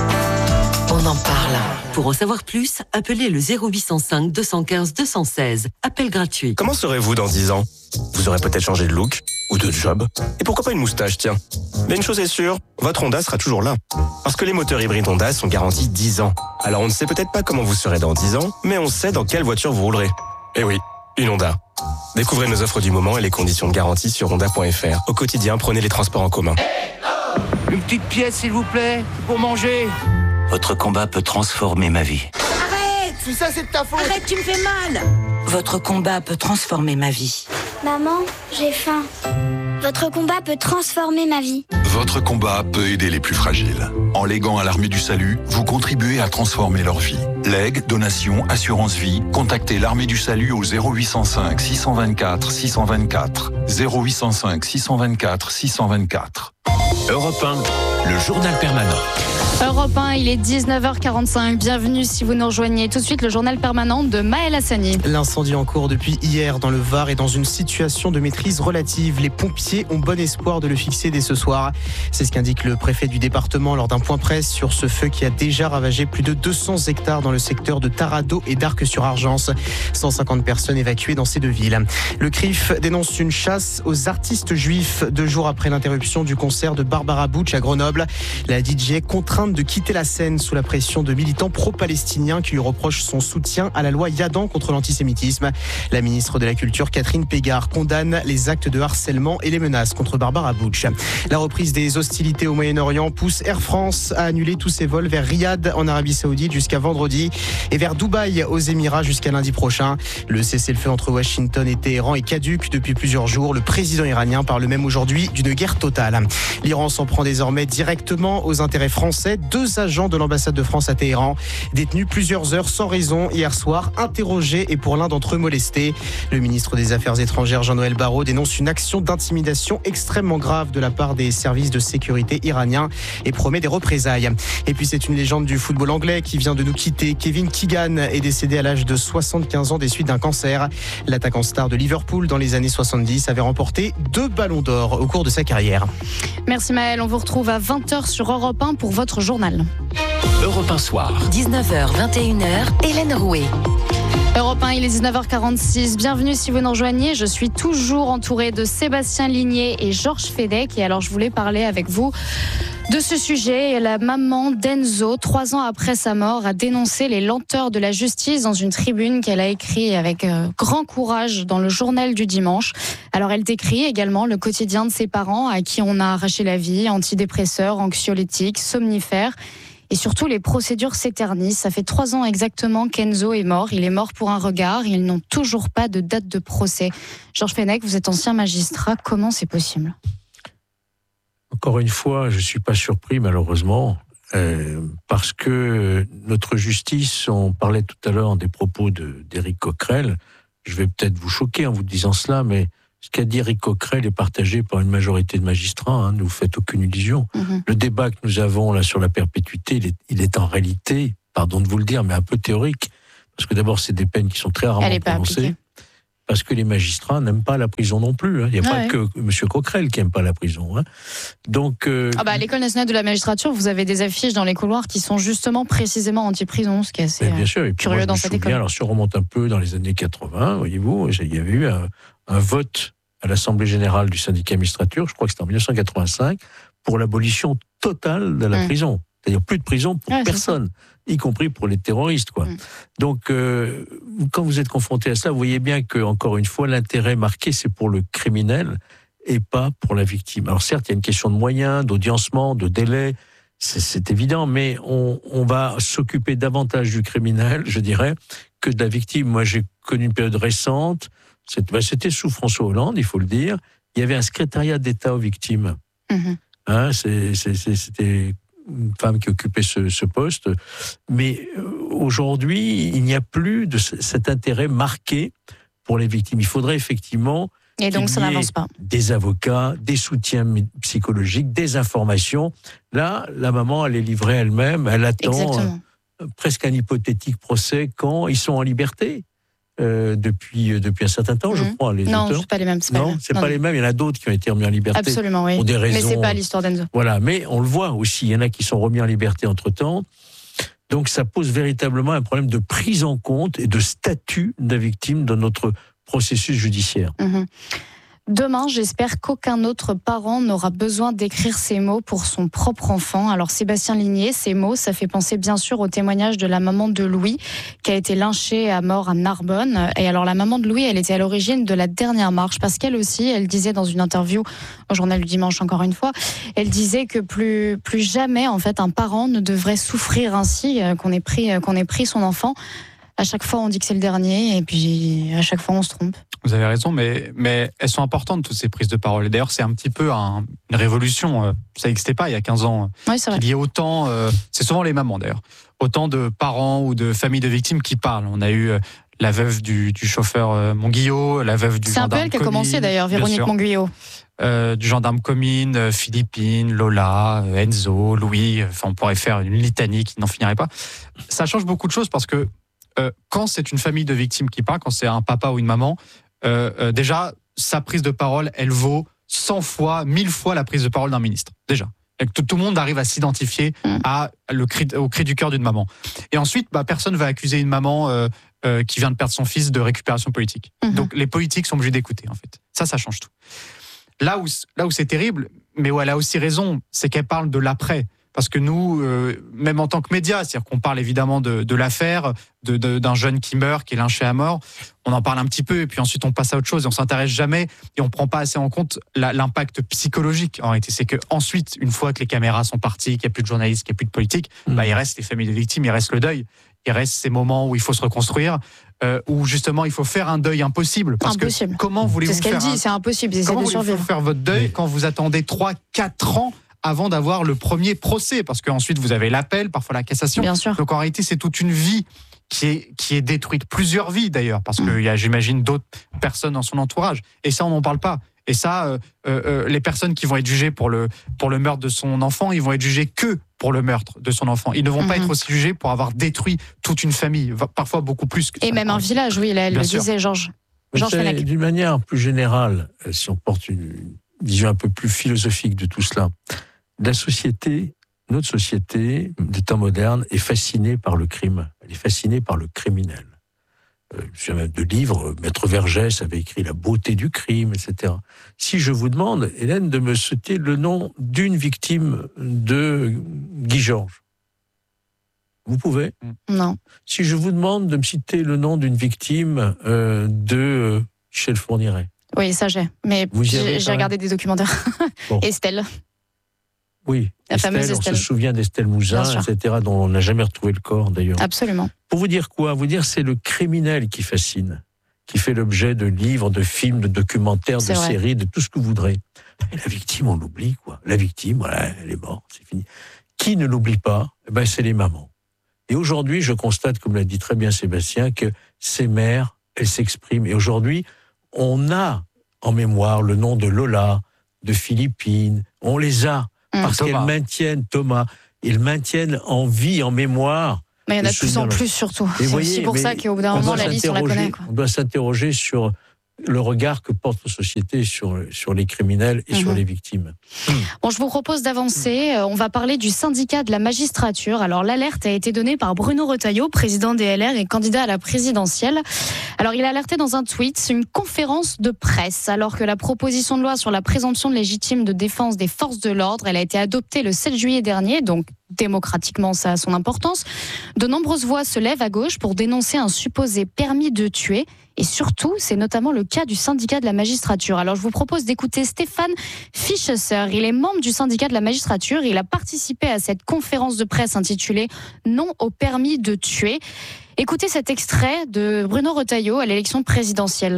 On en parle. Pour en savoir plus, appelez le zéro huit cent cinq deux cent quinze deux cent seize. Appel gratuit. Comment serez-vous dans dix ans ? Vous aurez peut-être changé de look ou de job. Et pourquoi pas une moustache, tiens ? Mais une chose est sûre, votre Honda sera toujours là. Parce que les moteurs hybrides Honda sont garantis dix ans. Alors on ne sait peut-être pas comment vous serez dans dix ans, mais on sait dans quelle voiture vous roulerez. Eh oui, une Honda. Découvrez nos offres du moment et les conditions de garantie sur honda point f r. Au quotidien, prenez les transports en commun. Une petite pièce, s'il vous plaît, pour manger. Votre combat peut transformer ma vie. Arrête! Si ça, c'est de ta faute! Arrête, tu me fais mal! Votre combat peut transformer ma vie. Maman, j'ai faim. Votre combat peut transformer ma vie. Votre combat peut aider les plus fragiles. En léguant à l'Armée du Salut, vous contribuez à transformer leur vie. Legs, donations, assurance vie, contactez l'Armée du Salut au zéro huit cent cinq six cent vingt-quatre six cent vingt-quatre. zéro huit cent cinq six cent vingt-quatre six cent vingt-quatre. Europe un, le journal permanent. Europe un, il est dix-neuf heures quarante-cinq. Bienvenue si vous nous rejoignez. Tout de suite, le journal permanent de Maël Hassani. L'incendie en cours depuis hier dans le Var est dans une situation de maîtrise relative. Les pompiers ont bon espoir de le fixer dès ce soir. C'est ce qu'indique le préfet du département lors d'un point presse sur ce feu qui a déjà ravagé plus de deux cents hectares dans le secteur de Tarado et d'Arc-sur-Argence. cent cinquante personnes évacuées dans ces deux villes. Le C R I F dénonce une chasse aux artistes juifs deux jours après l'interruption du concert de Barbara Butch à Grenoble. La D J est contrainte de quitter la scène sous la pression de militants pro-palestiniens qui lui reprochent son soutien à la loi Yadan contre l'antisémitisme. La ministre de la Culture, Catherine Pégard, condamne les actes de harcèlement et les menaces contre Barbara Butch. La reprise des hostilités au Moyen-Orient pousse Air France à annuler tous ses vols vers Riyad en Arabie Saoudite jusqu'à vendredi et vers Dubaï aux Émirats jusqu'à lundi prochain. Le cessez-le-feu entre Washington et Téhéran est caduc depuis plusieurs jours. Le président iranien parle même aujourd'hui d'une guerre totale. L'Iran s'en prend désormais directement aux intérêts français. Deux agents de l'ambassade de France à Téhéran, détenus plusieurs heures sans raison hier soir, interrogés et pour l'un d'entre eux molestés. Le ministre des Affaires étrangères Jean-Noël Barrot dénonce une action d'intimidation extrêmement grave de la part des services de sécurité iraniens et promet des représailles. Et puis c'est une légende du football anglais qui vient de nous quitter. Kevin Keegan est décédé à l'âge de soixante-quinze ans des suites d'un cancer. L'attaquant star de Liverpool dans les années soixante-dix avait remporté deux ballons d'or au cours de sa carrière. Merci Maël, on vous retrouve à vingt heures sur Europe un pour votre journal. Europe un soir. dix-neuf heures vingt et une heures, Hélène Rouet. Europe un, il est dix-neuf heures quarante-six. Bienvenue si vous nous rejoignez. Je suis toujours entourée de Sébastien Ligné et Georges Fedek. Et alors, je voulais parler avec vous de ce sujet. La maman d'Enzo, trois ans après sa mort, a dénoncé les lenteurs de la justice dans une tribune qu'elle a écrite avec euh, grand courage dans le journal du dimanche. Alors, elle décrit également le quotidien de ses parents à qui on a arraché la vie, antidépresseurs, anxiolytiques, somnifères. Et surtout, les procédures s'éternisent. Ça fait trois ans exactement qu'Enzo est mort. Il est mort pour un regard. Ils n'ont toujours pas de date de procès. Georges Fenech, vous êtes ancien magistrat. Comment c'est possible ? Encore une fois, je ne suis pas surpris, malheureusement, euh, parce que notre justice, on parlait tout à l'heure des propos de, d'Éric Coquerel. Je vais peut-être vous choquer en vous disant cela, mais ce qu'a dit Éric Coquerel est partagé par une majorité de magistrats, hein, ne vous faites aucune illusion. Mmh. Le débat que nous avons là sur la perpétuité, il est, il est en réalité, pardon de vous le dire, mais un peu théorique. Parce que d'abord, c'est des peines qui sont très rarement prononcées. Parce que les magistrats n'aiment pas la prison non plus. Hein. Il n'y a ah pas ouais. que M. Coquerel qui n'aime pas la prison. Hein. Donc, euh... ah bah, à l'École nationale de la magistrature, vous avez des affiches dans les couloirs qui sont justement précisément anti-prison, ce qui est assez bien sûr. Et curieux moi, dans cette école. Alors, si on remonte un peu dans les années quatre-vingts, voyez-vous, il y avait eu un, un vote à l'Assemblée générale du syndicat magistrature, je crois que c'était en dix-neuf cent quatre-vingt-cinq, pour l'abolition totale de la mmh. prison. C'est-à-dire plus de prison pour ouais, personne, y compris pour les terroristes, quoi. Mmh. Donc, euh, quand vous êtes confronté à ça, vous voyez bien que, encore une fois, l'intérêt marqué, c'est pour le criminel et pas pour la victime. Alors certes, il y a une question de moyens, d'audiencement, de délai, c'est, c'est évident, mais on, on va s'occuper davantage du criminel, je dirais, que de la victime. Moi, j'ai connu une période récente, c'était, bah, c'était sous François Hollande, il faut le dire, il y avait un secrétariat d'État aux victimes. Mmh. Hein, c'est, c'est, c'est, c'était une femme qui occupait ce, ce poste. Mais aujourd'hui, il n'y a plus de cet intérêt marqué pour les victimes. Il faudrait effectivement Et donc, ça n'avance pas. Des avocats, des soutiens psychologiques, des informations. Là, la maman, elle est livrée elle-même. Elle attend euh, presque un hypothétique procès quand ils sont en liberté. Euh, depuis, depuis un certain temps, mmh. je crois. Les non, auteurs. c'est pas les mêmes. C'est non, pas, les... c'est non, pas non. les mêmes. Il y en a d'autres qui ont été remis en liberté. Absolument, oui. Pour des raisons. Mais c'est pas l'histoire d'Enzo. Voilà, mais on le voit aussi. Il y en a qui sont remis en liberté entre-temps. Donc, ça pose véritablement un problème de prise en compte et de statut de la victime dans notre processus judiciaire. Mmh. Demain, j'espère qu'aucun autre parent n'aura besoin d'écrire ces mots pour son propre enfant. Alors Sébastien Ligné, ces mots, ça fait penser bien sûr au témoignage de la maman de Louis, qui a été lynchée à mort à Narbonne. Et alors la maman de Louis, elle était à l'origine de la dernière marche, parce qu'elle aussi, elle disait dans une interview au journal du dimanche encore une fois, elle disait que plus plus jamais en fait un parent ne devrait souffrir ainsi, qu'on ait pris qu'on ait pris son enfant. À chaque fois, on dit que c'est le dernier, et puis à chaque fois, on se trompe. Vous avez raison, mais, mais elles sont importantes, toutes ces prises de parole. Et d'ailleurs, c'est un petit peu un, une révolution. Ça n'existait pas il y a quinze ans. Oui, c'est vrai. Il y a autant, euh, c'est souvent les mamans d'ailleurs, autant de parents ou de familles de victimes qui parlent. On a eu la veuve du, du chauffeur Monguillot, la veuve du c'est gendarme. C'est un peu elle qui a commencé d'ailleurs, Véronique Monguillot. Euh, du gendarme Comines, Philippine, Lola, Enzo, Louis. Enfin, on pourrait faire une litanie qui n'en finirait pas. Ça change beaucoup de choses parce que Euh, quand c'est une famille de victimes qui parle, quand c'est un papa ou une maman, euh, euh, déjà, sa prise de parole, elle vaut cent fois, mille fois la prise de parole d'un ministre. Déjà. Et tout, tout le monde arrive à s'identifier à le cri, au cri du cœur d'une maman. Et ensuite, bah, personne ne va accuser une maman euh, euh, qui vient de perdre son fils de récupération politique. Mm-hmm. Donc les politiques sont obligés d'écouter, en fait. Ça, ça change tout. Là où, là où c'est terrible, mais où elle a aussi raison, c'est qu'elle parle de l'après. Parce que nous, euh, même en tant que médias, c'est-à-dire qu'on parle évidemment de, de l'affaire, de, de, d'un jeune qui meurt, qui est lynché à mort, on en parle un petit peu, et puis ensuite on passe à autre chose, et on s'intéresse jamais, et on prend pas assez en compte la, l'impact psychologique, en réalité. C'est qu'ensuite, une fois que les caméras sont parties, qu'il n'y a plus de journalistes, qu'il n'y a plus de politique, mmh. bah, il reste les familles de victimes, il reste le deuil, il reste ces moments où il faut se reconstruire, euh, où justement il faut faire un deuil impossible. Parce impossible. Que comment voulez-vous c'est ce qu'elle faire dit, un... c'est impossible, comment de voulez-vous faire votre deuil quand vous attendez trois quatre ans avant d'avoir le premier procès, parce qu'ensuite vous avez l'appel, parfois la cassation. Bien sûr. Donc en réalité, c'est toute une vie qui est, qui est détruite, plusieurs vies d'ailleurs, parce qu'il y a, j'imagine, d'autres personnes dans son entourage. Et ça, on n'en parle pas. Et ça, euh, euh, les personnes qui vont être jugées pour le, pour le meurtre de son enfant, ils vont être jugés que pour le meurtre de son enfant. Ils ne vont mm-hmm. pas être aussi jugés pour avoir détruit toute une famille, parfois beaucoup plus que Et ça. Même un village, oui, là, elle Bien le sûr. disait, Georges. Georges Fenech. D'une manière plus générale, si on porte une vision un peu plus philosophique de tout cela, la société, notre société des temps modernes est fascinée par le crime. Elle est fascinée par le criminel. euh, je même de livres, Maître Vergès avait écrit La beauté du crime, et cetera. Si je vous demande, Hélène, de me citer le nom d'une victime de Guy Georges, vous pouvez? Non. Si je vous demande de me citer le nom d'une victime euh, de euh, Michel Fourniret. Oui, ça j'ai. Mais Vous y j'ai, avez j'ai quand regardé des documentaires. Bon. Estelle. Oui, La Estelle, fameuse on Estelle. se souvient d'Estelle Mouzin, Bien sûr. et cetera, dont on n'a jamais retrouvé le corps d'ailleurs. Absolument. Pour vous dire quoi? Vous dire c'est le criminel qui fascine, qui fait l'objet de livres, de films, de documentaires, C'est de vrai. séries, de tout ce que vous voudrez. Et la victime, on l'oublie, quoi. La victime, voilà, elle est morte, c'est fini. Qui ne l'oublie pas? Eh ben, c'est les mamans. Et aujourd'hui, je constate, comme l'a dit très bien Sébastien, que ces mères, elles s'expriment. Et aujourd'hui, on a en mémoire le nom de Lola, de Philippine. On les a Mmh. parce Thomas. qu'elles maintiennent Thomas. Ils maintiennent en vie, en mémoire. Mais il y en a le de plus en souvenir. plus surtout. Et C'est voyez, aussi pour mais ça qu'au bout d'un on moment, doit la liste, on la s'interroger- connaît. Quoi. On doit s'interroger sur le regard que porte la société sur, sur les criminels et sur Mhm. les victimes. Bon, je vous propose d'avancer. Euh, On va parler du syndicat de la magistrature. Alors, l'alerte a été donnée par Bruno Retailleau, président des L R et candidat à la présidentielle. Alors, il a alerté dans un tweet une conférence de presse, alors que la proposition de loi sur la présomption de légitime de défense des forces de l'ordre, elle a été adoptée le sept juillet dernier, donc démocratiquement, ça a son importance. De nombreuses voix se lèvent à gauche pour dénoncer un supposé permis de tuer. Et surtout, c'est notamment le cas du syndicat de la magistrature. Alors, je vous propose d'écouter Stéphane Fischesser. Il est membre du syndicat de la magistrature. Il a participé à cette conférence de presse intitulée « Non au permis de tuer ». Écoutez cet extrait de Bruno Retailleau à l'élection présidentielle.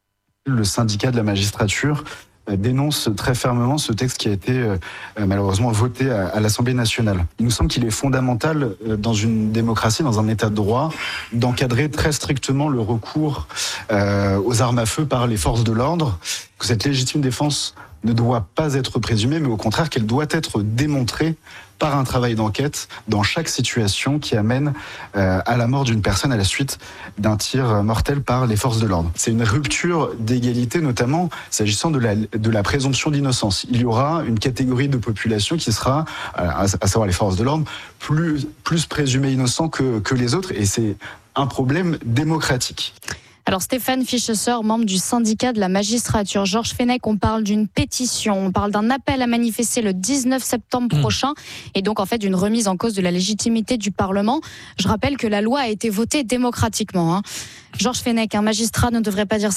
Le syndicat de la magistrature euh, dénonce très fermement ce texte qui a été euh, malheureusement voté à, à l'Assemblée nationale. Il nous semble qu'il est fondamental euh, dans une démocratie, dans un état de droit, d'encadrer très strictement le recours euh, aux armes à feu par les forces de l'ordre, que cette légitime défense ne doit pas être présumée, mais au contraire qu'elle doit être démontrée par un travail d'enquête dans chaque situation qui amène euh, à la mort d'une personne à la suite d'un tir mortel par les forces de l'ordre. C'est une rupture d'égalité, notamment s'agissant de la, de la présomption d'innocence. Il y aura une catégorie de population qui sera, à, à savoir les forces de l'ordre, plus, plus présumée innocent que, que les autres, et c'est un problème démocratique. Alors Stéphane Fischesser, membre du syndicat de la magistrature. Georges Fenech, on parle d'une pétition, on parle d'un appel à manifester le dix-neuf septembre prochain et donc en fait d'une remise en cause de la légitimité du Parlement. Je rappelle que la loi a été votée démocratiquement. Hein. Georges Fenech, un magistrat ne devrait pas dire ça ?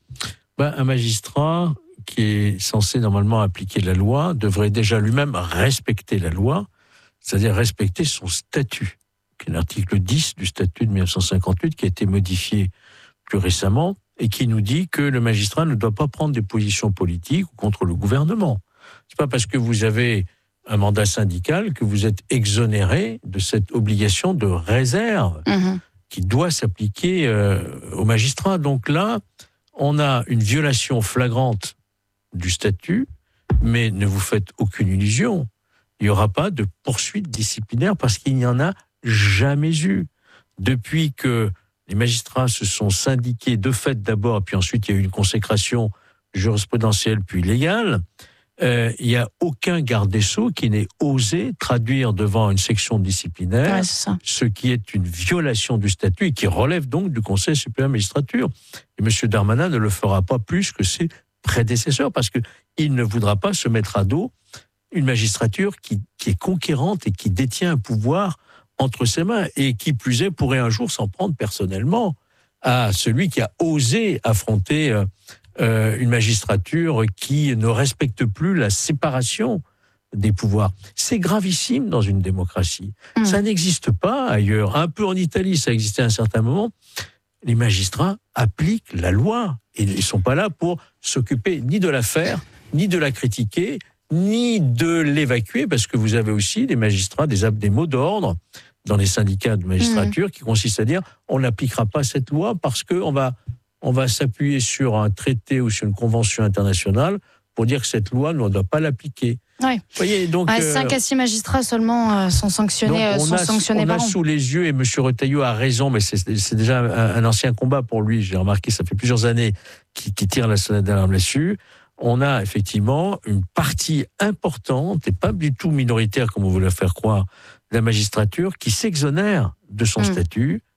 Ben, un magistrat qui est censé normalement appliquer la loi devrait déjà lui-même respecter la loi, c'est-à-dire respecter son statut, qui est l'article dix du statut de mille neuf cent cinquante-huit qui a été modifié plus récemment, et qui nous dit que le magistrat ne doit pas prendre des positions politiques contre le gouvernement. C'est pas parce que vous avez un mandat syndical que vous êtes exonéré de cette obligation de réserve mmh. qui doit s'appliquer euh, aux magistrats. Donc là, on a une violation flagrante du statut, mais ne vous faites aucune illusion. Il n'y aura pas de poursuite disciplinaire parce qu'il n'y en a jamais eu. Depuis que les magistrats se sont syndiqués de fait d'abord, puis ensuite il y a eu une consécration jurisprudentielle puis légale. Euh, il n'y a aucun garde des Sceaux qui n'ait osé traduire devant une section disciplinaire ouais, c'est ça. ce qui est une violation du statut et qui relève donc du Conseil supérieur de la magistrature. Et M. Darmanin ne le fera pas plus que ses prédécesseurs parce qu'il ne voudra pas se mettre à dos une magistrature qui, qui est conquérante et qui détient un pouvoir entre ses mains, et qui plus est pourrait un jour s'en prendre personnellement à celui qui a osé affronter euh, une magistrature qui ne respecte plus la séparation des pouvoirs. C'est gravissime dans une démocratie. Mmh. Ça n'existe pas ailleurs. Un peu en Italie, ça existait à un certain moment. Les magistrats appliquent la loi. Et ils ne sont pas là pour s'occuper ni de l'affaire, ni de la critiquer, ni de l'évacuer, parce que vous avez aussi des magistrats, des, des mots d'ordre dans les syndicats de magistrature mmh. qui consistent à dire on n'appliquera pas cette loi parce qu'on va, on va s'appuyer sur un traité ou sur une convention internationale pour dire que cette loi, nous, on ne doit pas l'appliquer. Ouais. Vous voyez, donc, ouais, cinq à six magistrats seulement euh, sont sanctionnés, euh, sont a, sanctionnés on par a an. sous les yeux, et M. Retailleau a raison, mais c'est, c'est déjà un, un ancien combat pour lui, j'ai remarqué, ça fait plusieurs années qu'il, qu'il tire la sonnette d'alarme là-dessus. On a effectivement une partie importante, et pas du tout minoritaire, comme on veut le faire croire, de la magistrature, qui s'exonère de son mmh. statut,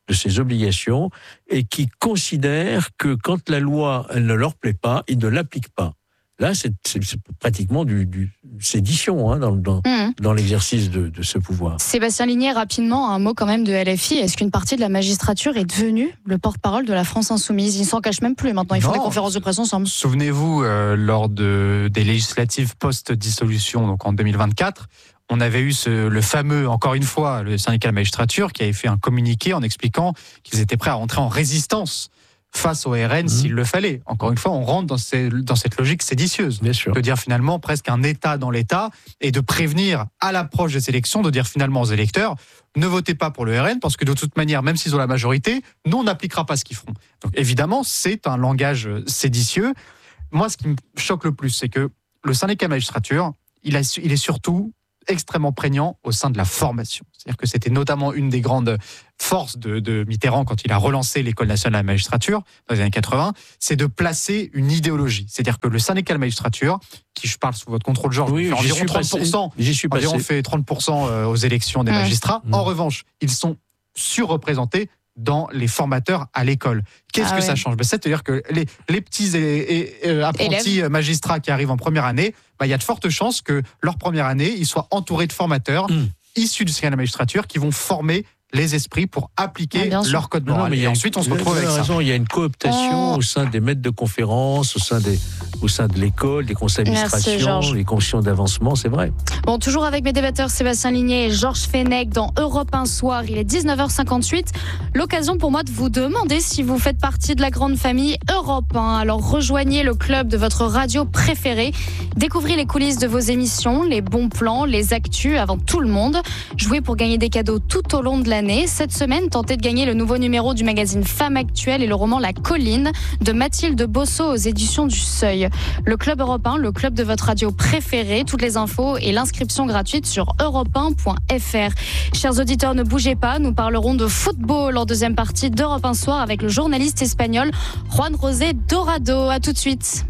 de ses obligations et qui considèrent que quand la loi elle ne leur plaît pas, ils ne l'appliquent pas. Là, c'est, c'est, c'est pratiquement du, du sédition hein, dans, dans, mmh. dans l'exercice de, de ce pouvoir. Sébastien Ligné, rapidement, un mot quand même de L F I. Est-ce qu'une partie de la magistrature est devenue le porte-parole de la France insoumise ? Ils ne s'en cachent même plus maintenant. Ils non. font des conférences de presse ensemble. Souvenez-vous, euh, lors de, des législatives post-dissolution, donc en deux mille vingt-quatre, on avait eu ce, le fameux, encore une fois, le syndicat de la magistrature qui avait fait un communiqué en expliquant qu'ils étaient prêts à rentrer en résistance face au R N mmh. s'il le fallait. Encore une fois, on rentre dans, ces, dans cette logique séditieuse. Bien sûr. De dire finalement presque un État dans l'État et de prévenir à l'approche des élections, de dire finalement aux électeurs, ne votez pas pour le R N parce que de toute manière, même s'ils ont la majorité, nous on n'appliquera pas ce qu'ils feront. Donc évidemment, c'est un langage séditieux. Moi, ce qui me choque le plus, c'est que le syndicat de la magistrature, il, a, il est surtout extrêmement prégnant au sein de la formation. C'est-à-dire que c'était notamment une des grandes forces de, de Mitterrand quand il a relancé l'École nationale de la magistrature dans les années quatre-vingts, c'est de placer une idéologie. C'est-à-dire que le syndicat de la magistrature, qui je parle sous votre contrôle, Georges, oui, fait environ trente pour cent, j'y suis passé. environ fait trente pour cent aux élections des mmh. magistrats. Mmh. En revanche, ils sont surreprésentés dans les formateurs à l'école. Qu'est-ce ah que ouais. ça change ? Ben, c'est-à-dire que les, les petits et, et, et, apprentis Élève. magistrats qui arrivent en première année, ben, il y a de fortes chances que leur première année, ils soient entourés de formateurs mmh. issus du syndicat de la magistrature qui vont former les esprits pour appliquer ah, leur code moral. Non, non, et ensuite, on se retrouve avec raison, ça. Il y a une cooptation oh. au sein des maîtres de conférences, au sein, des, au sein de l'école, des conseils d'administration, les commissions d'avancement, c'est vrai. Bon, toujours avec mes débatteurs Sébastien Ligné et Georges Fenech dans Europe un soir. Il est dix-neuf heures cinquante-huit. L'occasion pour moi de vous demander si vous faites partie de la grande famille Europe un. Alors rejoignez le club de votre radio préférée. Découvrez les coulisses de vos émissions, les bons plans, les actus avant tout le monde. Jouez pour gagner des cadeaux tout au long de l'année. Cette semaine, tentez de gagner le nouveau numéro du magazine Femmes Actuelles et le roman La Colline de Mathilde Bosso aux éditions du Seuil. Le Club Europe un, le club de votre radio préférée. Toutes les infos et l'inscription gratuite sur europe un point f r. Chers auditeurs, ne bougez pas. Nous parlerons de football en deuxième partie d'Europe un soir avec le journaliste espagnol Juan José Dorado. À tout de suite.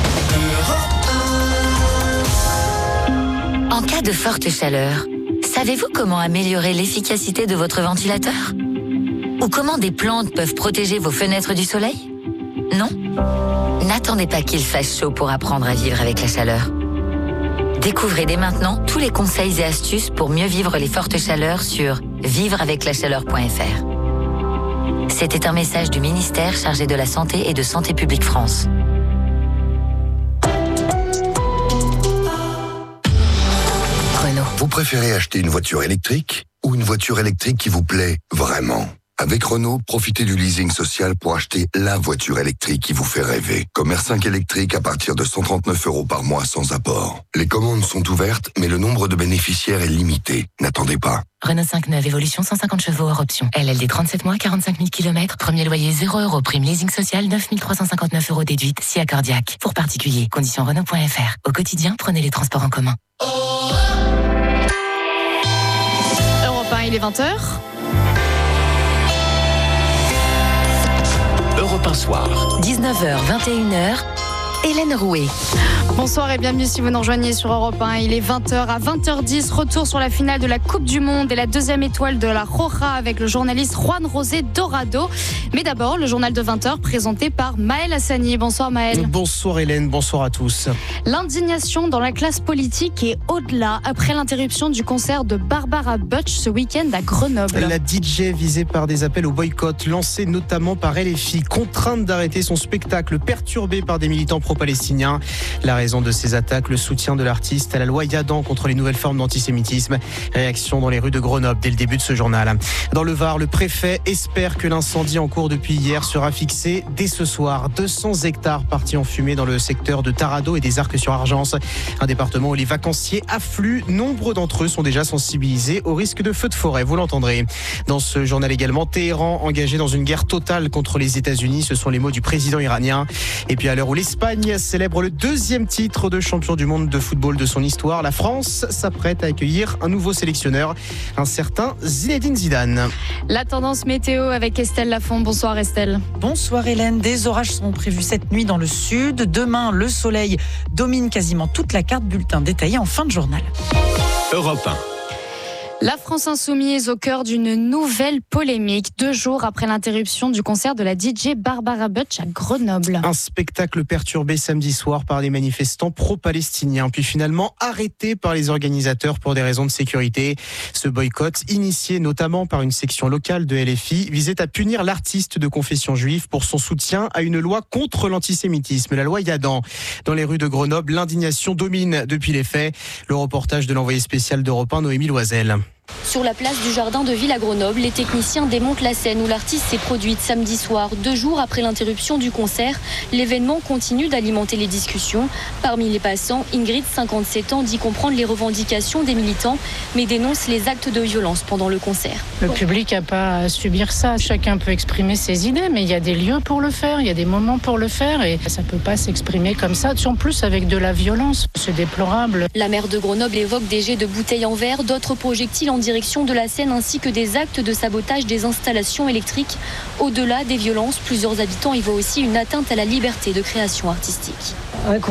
En cas de forte chaleur, savez-vous comment améliorer l'efficacité de votre ventilateur ? Ou comment des plantes peuvent protéger vos fenêtres du soleil ? Non ? N'attendez pas qu'il fasse chaud pour apprendre à vivre avec la chaleur. Découvrez dès maintenant tous les conseils et astuces pour mieux vivre les fortes chaleurs sur vivre avec la chaleur point f r. C'était un message du ministère chargé de la Santé et de Santé publique France. Vous préférez acheter une voiture électrique ou une voiture électrique qui vous plaît vraiment ? Avec Renault, profitez du leasing social pour acheter la voiture électrique qui vous fait rêver. Comme R cinq électrique à partir de cent trente-neuf euros par mois sans apport. Les commandes sont ouvertes, mais le nombre de bénéficiaires est limité. N'attendez pas. Renault cinq neuf Évolution cent cinquante chevaux hors option. L L D trente-sept mois, quarante-cinq mille kilomètres. Premier loyer zéro euros. Prime leasing social neuf mille trois cent cinquante-neuf euros déduite. Si accordiaque. Pour particuliers. Conditions Renault point f r. Au quotidien, prenez les transports en commun. Europe un, il est vingt heures. Europe un soir. dix-neuf heures vingt et une heures. Hélène Rouet. Bonsoir et bienvenue si vous nous rejoignez sur Europe un. Il est vingt heures à vingt heures dix. Retour sur la finale de la Coupe du Monde et la deuxième étoile de la Roja avec le journaliste Juan José Dorado. Mais d'abord, le journal de vingt heures présenté par Maël Hassani. Bonsoir Maël. Bonsoir Hélène, bonsoir à tous. L'indignation dans la classe politique est au-delà après l'interruption du concert de Barbara Butch ce week-end à Grenoble. La D J visée par des appels au boycott lancés notamment par L F I, contrainte d'arrêter son spectacle perturbé par des militants pro-palestiniens. La raison de ces attaques, le soutien de l'artiste à la loi Yadan contre les nouvelles formes d'antisémitisme. Réaction dans les rues de Grenoble dès le début de ce journal. Dans le Var, le préfet espère que l'incendie en cours depuis hier sera fixé dès ce soir. deux cents hectares partis en fumée dans le secteur de Tarado et des Arcs-sur-Argence. Un département où les vacanciers affluent. Nombreux d'entre eux sont déjà sensibilisés au risque de feux de forêt, vous l'entendrez. Dans ce journal également, Téhéran engagé dans une guerre totale contre les États-Unis. Ce sont les mots du président iranien. Et puis à l'heure où l'Espagne célèbre le deuxième titre de champion du monde de football de son histoire, la France s'apprête à accueillir un nouveau sélectionneur, un certain Zinedine Zidane. La tendance météo avec Estelle Lafont. Bonsoir Estelle. Bonsoir Hélène. Des orages sont prévus cette nuit dans le sud. Demain, le soleil domine quasiment toute la carte. Bulletin détaillé en fin de journal. Europe un. La France insoumise au cœur d'une nouvelle polémique, deux jours après l'interruption du concert de la D J Barbara Butch à Grenoble. Un spectacle perturbé samedi soir par des manifestants pro-palestiniens, puis finalement arrêté par les organisateurs pour des raisons de sécurité. Ce boycott, initié notamment par une section locale de L F I, visait à punir l'artiste de confession juive pour son soutien à une loi contre l'antisémitisme, la loi Yadan. Dans les rues de Grenoble, l'indignation domine depuis les faits. Le reportage de l'envoyé spécial d'Europe un, Noémie Loisel. Sur la place du Jardin de Ville à Grenoble, les techniciens démontent la scène où l'artiste s'est produite samedi soir. Deux jours après l'interruption du concert, l'événement continue d'alimenter les discussions. Parmi les passants, Ingrid, cinquante-sept ans, dit comprendre les revendications des militants, mais dénonce les actes de violence pendant le concert. Le public n'a pas à subir ça. Chacun peut exprimer ses idées, mais il y a des lieux pour le faire, il y a des moments pour le faire, et ça ne peut pas s'exprimer comme ça. En plus, avec de la violence, c'est déplorable. La maire de Grenoble évoque des jets de bouteilles en verre, d'autres projectiles en direction de la scène ainsi que des actes de sabotage des installations électriques. Au-delà des violences, plusieurs habitants y voient aussi une atteinte à la liberté de création artistique.